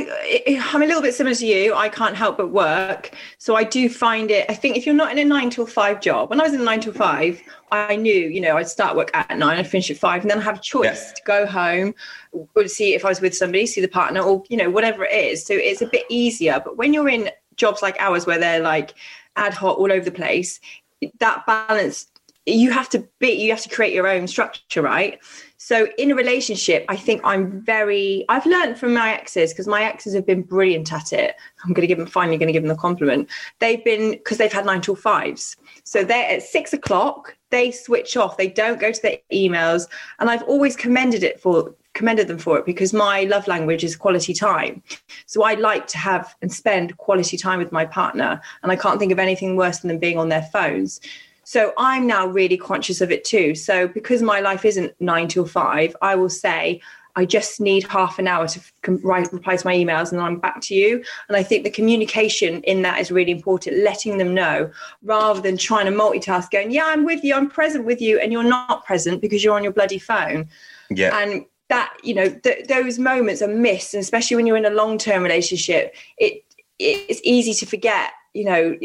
[SPEAKER 26] I, I'm a little bit similar to you. I can't help but work. So I do find it, I think if you're not in a nine till five job, when I was in a nine till five, I knew, you know, I'd start work at nine, I'd finish at five, and then I have a choice yeah. to go home or see if I was with somebody, see the partner, or, you know, whatever it is. So it's a bit easier. But when you're in jobs like ours, where they're like ad hoc all over the place, that balance, you have to be, you have to create your own structure, right? So in a relationship, I think I'm very, I've learned from my exes, because my exes have been brilliant at it. I'm going to give them, finally going to give them the compliment. They've been, because they've had nine till fives. So they're at six o'clock, they switch off, they don't go to their emails. And I've always commended it for, commended them for it, because my love language is quality time. So I like to have and spend quality time with my partner. And I can't think of anything worse than them being on their phones. So I'm now really conscious of it too. So because my life isn't nine till five, I will say, I just need half an hour to write, reply to my emails, and then I'm back to you. And I think the communication in that is really important, letting them know, rather than trying to multitask, going, yeah, I'm with you, I'm present with you, and you're not present because you're on your bloody phone.
[SPEAKER 27] Yeah.
[SPEAKER 26] And that, you know, th- those moments are missed, and especially when you're in a long-term relationship, it it's easy to forget, you know,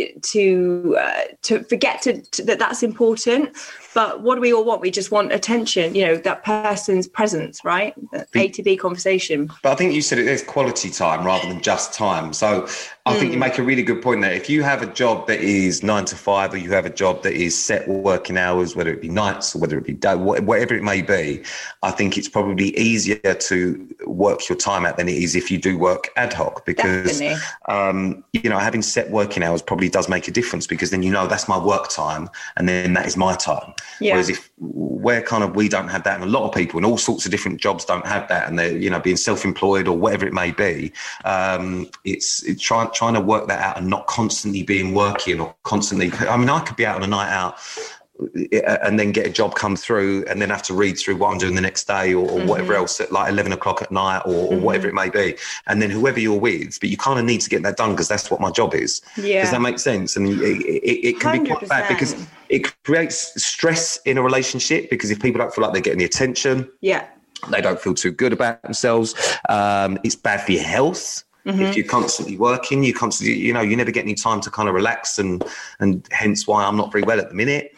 [SPEAKER 26] to uh, to forget to, to, that that's important. But what do we all want? We just want attention, you know, that person's presence, right? That A to B conversation.
[SPEAKER 27] But I think you said it is quality time rather than just time. So I mm. think you make a really good point there. If you have a job that is nine to five, or you have a job that is set working hours, whether it be nights or whether it be day, whatever it may be, I think it's probably easier to work your time out than it is if you do work ad hoc, because, um, you know, having set working hours probably does make a difference, because then you know that's my work time and then that is my time. Yeah. Whereas if where kind of we don't have that, and a lot of people in all sorts of different jobs don't have that, and they're, you know, being self-employed or whatever it may be, um, it's, it's trying trying to work that out and not constantly being working or constantly. I mean, I could be out on a night out and then get a job come through and then have to read through what I'm doing the next day, or, or mm-hmm. whatever else at like eleven o'clock at night, or, or mm-hmm. whatever it may be. And then whoever you're with, but you kind of need to get that done because that's what my job is. Yeah. Does that make sense? And it, it, it can one hundred percent be quite bad because it creates stress in a relationship, because if people don't feel like they're getting the attention,
[SPEAKER 26] yeah,
[SPEAKER 27] they don't feel too good about themselves. Um, it's bad for your health. Mm-hmm. If you're constantly working, you constantly, you know, you never get any time to kind of relax, and and hence why I'm not very well at the minute.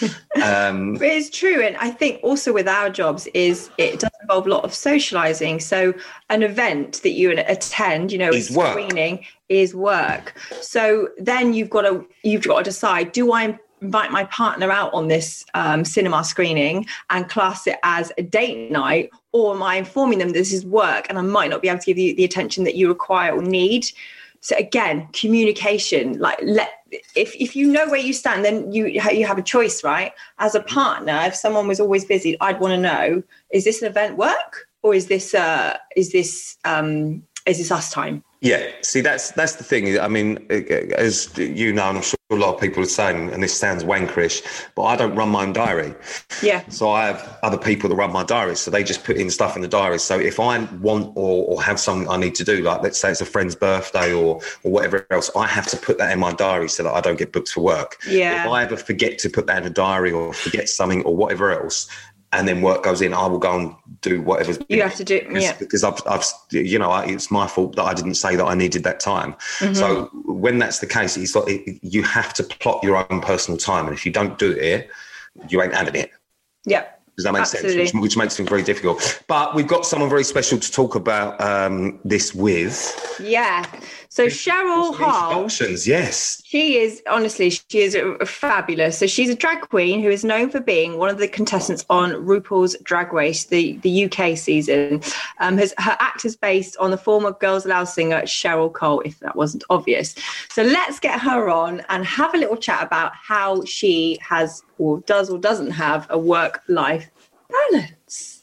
[SPEAKER 27] Um,
[SPEAKER 26] but it's true. And I think also with our jobs is it does involve a lot of socialising. So an event that you attend, you know,
[SPEAKER 27] is
[SPEAKER 26] screening work. is work. So then you've got to, you've got to decide, do I invite my partner out on this um, cinema screening and class it as a date night, or am I informing them this is work and I might not be able to give you the attention that you require or need? So again, communication, like let if if you know where you stand, then you you have a choice, right? As a partner, if someone was always busy, I'd want to know, is this an event work or is this uh, is this um, is this us time?
[SPEAKER 27] Yeah, see, that's that's the thing. I mean, as you know, and I'm sure a lot of people are saying, and this sounds wankerish, but I don't run my own diary.
[SPEAKER 26] Yeah.
[SPEAKER 27] So I have other people that run my diary, so they just put in stuff in the diary. So if I want or, or have something I need to do, like let's say it's a friend's birthday or or whatever else, I have to put that in my diary so that I don't get booked for work.
[SPEAKER 26] Yeah.
[SPEAKER 27] If I ever forget to put that in a diary or forget something or whatever else, and then work goes in, I will go and do whatever
[SPEAKER 26] you have to do.
[SPEAKER 27] because,
[SPEAKER 26] yeah,
[SPEAKER 27] because I've, I've, you know, it's my fault that I didn't say that I needed that time.
[SPEAKER 26] Mm-hmm.
[SPEAKER 27] So when that's the case, it's like it, you have to plot your own personal time, and if you don't do it, you ain't having it.
[SPEAKER 26] Yeah.
[SPEAKER 27] Does that make
[SPEAKER 26] Absolutely.
[SPEAKER 27] sense? Which, which makes things very difficult. But we've got someone very special to talk about um, this with.
[SPEAKER 26] Yeah. So Cheryl Hall.
[SPEAKER 27] Introductions, yes.
[SPEAKER 26] She is, honestly, she is a, a fabulous. So she's a drag queen who is known for being one of the contestants on RuPaul's Drag Race, the, the U K season. Um, has, her act is based on the former Girls Aloud singer Cheryl Cole, if that wasn't obvious. So let's get her on and have a little chat about how she has or does or doesn't have a work-life balance.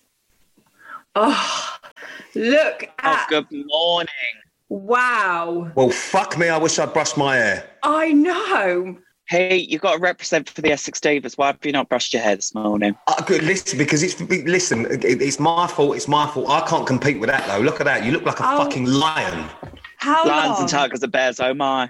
[SPEAKER 26] Oh, look at...
[SPEAKER 1] Oh, good morning.
[SPEAKER 26] Wow.
[SPEAKER 27] Well, fuck me, I wish I'd brushed my hair.
[SPEAKER 26] I know.
[SPEAKER 1] Hey, you've got to represent for the Essex Divas. Why have you not brushed your hair this morning?
[SPEAKER 27] Uh, good, listen, because it's listen, it, it's my fault. It's my fault. I can't compete with that though. Look at that. You look like a oh. fucking lion.
[SPEAKER 26] How
[SPEAKER 1] Lions
[SPEAKER 26] long?
[SPEAKER 1] and tigers and bears. Oh my.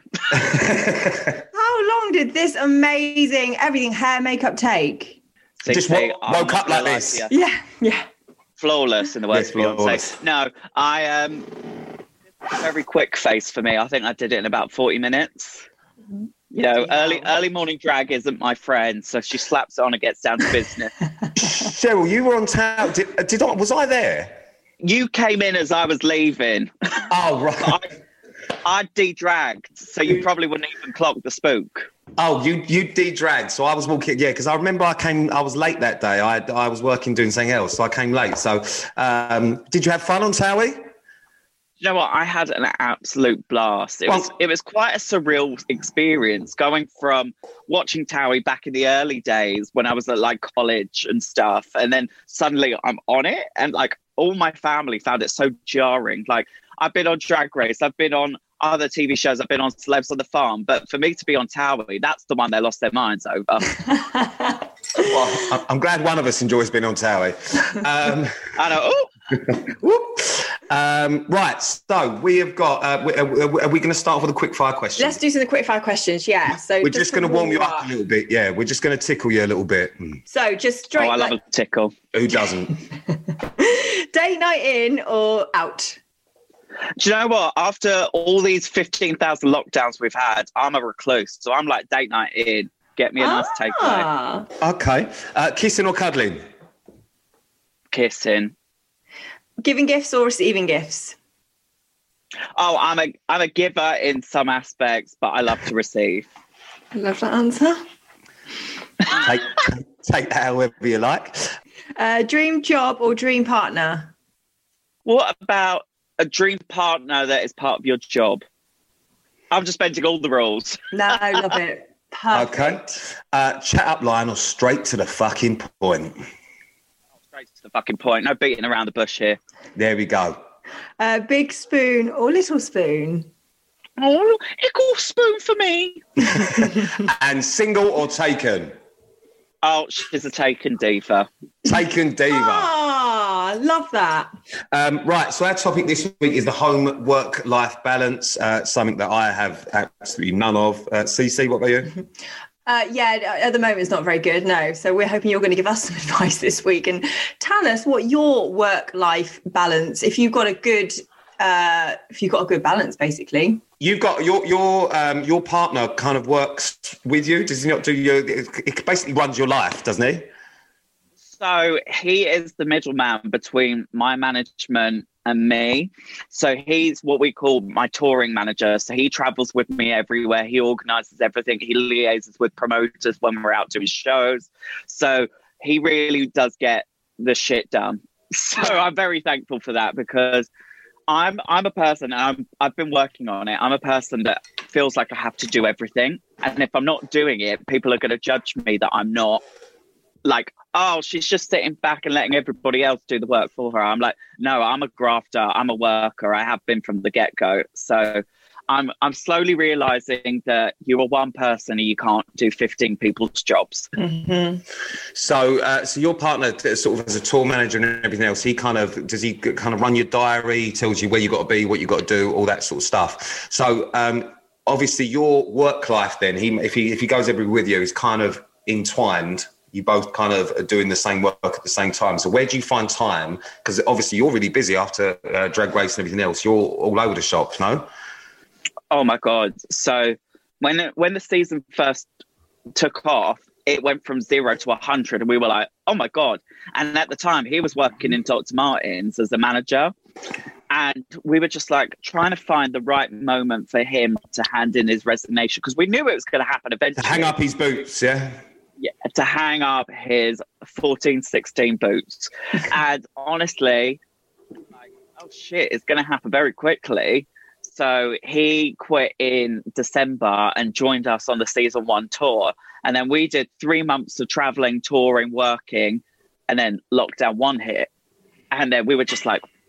[SPEAKER 26] How long did this amazing everything hair makeup take?
[SPEAKER 27] Just woke, woke up like this.
[SPEAKER 26] Yeah, yeah.
[SPEAKER 1] Flawless in the words
[SPEAKER 27] yes,
[SPEAKER 1] of Beyonce. No, I um. very quick face for me. I think I did it in about forty minutes. Mm-hmm. You know, yeah. early early morning drag isn't my friend, so she slaps it on and gets down to business.
[SPEAKER 27] Cheryl, you were on town. Did, did I, was I there?
[SPEAKER 1] You came in as I was leaving.
[SPEAKER 27] Oh, right.
[SPEAKER 1] I, I de-dragged, so you probably wouldn't even clock the spook.
[SPEAKER 27] Oh, you you de-dragged. So I was walking, yeah, because I remember I came, I was late that day. I I was working doing something else, so I came late. So um, did you have fun on Towie?
[SPEAKER 1] You know what? I had an absolute blast. It was it was quite a surreal experience going from watching Towie back in the early days when I was at like college and stuff, and then suddenly I'm on it, and like all my family found it so jarring. Like I've been on Drag Race, I've been on other T V shows, I've been on Celebs on the Farm, but for me to be on Towie, that's the one they lost their minds over.
[SPEAKER 27] Well, I'm glad one of us enjoys being on Towie. Um,
[SPEAKER 1] I know.
[SPEAKER 27] Oh. Um, right, so we have got. Uh, we, are, are we going to start off with a quick fire question?
[SPEAKER 26] Let's do some quick fire questions. Yeah. So
[SPEAKER 27] we're just, just going to warm you up a little bit. Yeah, we're just going to tickle you a little bit.
[SPEAKER 26] So just straight.
[SPEAKER 1] Oh, I love
[SPEAKER 26] like,
[SPEAKER 1] a tickle.
[SPEAKER 27] Who doesn't?
[SPEAKER 26] Date night in or out?
[SPEAKER 1] Do you know what? After all these fifteen thousand lockdowns we've had, I'm a recluse, so I'm like date night in. Get me a nice
[SPEAKER 26] ah.
[SPEAKER 1] takeaway.
[SPEAKER 27] Okay. Uh, kissing or cuddling?
[SPEAKER 1] Kissing.
[SPEAKER 26] Giving gifts or receiving gifts?
[SPEAKER 1] Oh, I'm a I'm a giver in some aspects, but I love to receive.
[SPEAKER 26] I love that answer.
[SPEAKER 27] take, take that however you like.
[SPEAKER 26] Uh, dream job or dream partner?
[SPEAKER 1] What about a dream partner that is part of your job? I'm just bending all the rules.
[SPEAKER 26] No, I love it. Perfect.
[SPEAKER 27] Okay. Uh, chat up line or straight to the fucking point?
[SPEAKER 1] Straight to the fucking point. No beating around the bush here.
[SPEAKER 27] There we go.
[SPEAKER 26] Uh, big spoon or little spoon?
[SPEAKER 1] Oh, equal spoon for me.
[SPEAKER 27] And single or taken?
[SPEAKER 1] Oh, she's a taken diva.
[SPEAKER 27] Taken diva.
[SPEAKER 26] Ah, love that.
[SPEAKER 27] Um, right, so our topic this week is the home work-life balance, uh, something that I have absolutely none of. Uh, Cece, what about you?
[SPEAKER 26] Uh, yeah, at the moment it's not very good, no. So we're hoping you're going to give us some advice this week and tell us what your work-life balance, if you've got a good, uh, if you've got a good balance, basically.
[SPEAKER 27] You've got your your um, your partner kind of works with you. Does he not do you? It basically runs your life, doesn't he?
[SPEAKER 1] So he is the middleman between my management and me. So he's what we call my touring manager. So he travels with me everywhere. He organises everything. He liaises with promoters when we're out doing shows. So he really does get the shit done. So I'm very thankful for that because I'm I'm a person, and I'm, I've been working on it. I'm a person that feels like I have to do everything. And if I'm not doing it, people are going to judge me that I'm not, like, oh, she's just sitting back and letting everybody else do the work for her. I'm like, no, I'm a grafter. I'm a worker. I have been from the get-go. So I'm I'm slowly realising that you are one person and you can't do fifteen people's jobs.
[SPEAKER 27] Mm-hmm. So, uh, so your partner, sort of as a tour manager and everything else, he kind of does he kind of run your diary? He tells you where you got to be, what you got to do, all that sort of stuff. So, um, obviously, your work life then, he if he if he goes everywhere with you, is kind of entwined. You both kind of are doing the same work at the same time. So where do you find time? Because obviously you're really busy after uh, Drag Race and everything else. You're all over the shop, no?
[SPEAKER 1] Oh my God. So when it, when the season first took off, it went from zero to one hundred and we were like, oh my God. And at the time he was working in Doctor Martens as a manager. And we were just like trying to find the right moment for him to hand in his resignation because we knew it was going to happen eventually.
[SPEAKER 27] To hang up his boots, yeah?
[SPEAKER 1] Yeah, to hang up his fourteen sixteen boots. And honestly, like, oh shit, it's going to happen very quickly. So he quit in December and joined us on the season one tour. And then we did three months of traveling, touring, working, and then lockdown one hit. And then we were just like,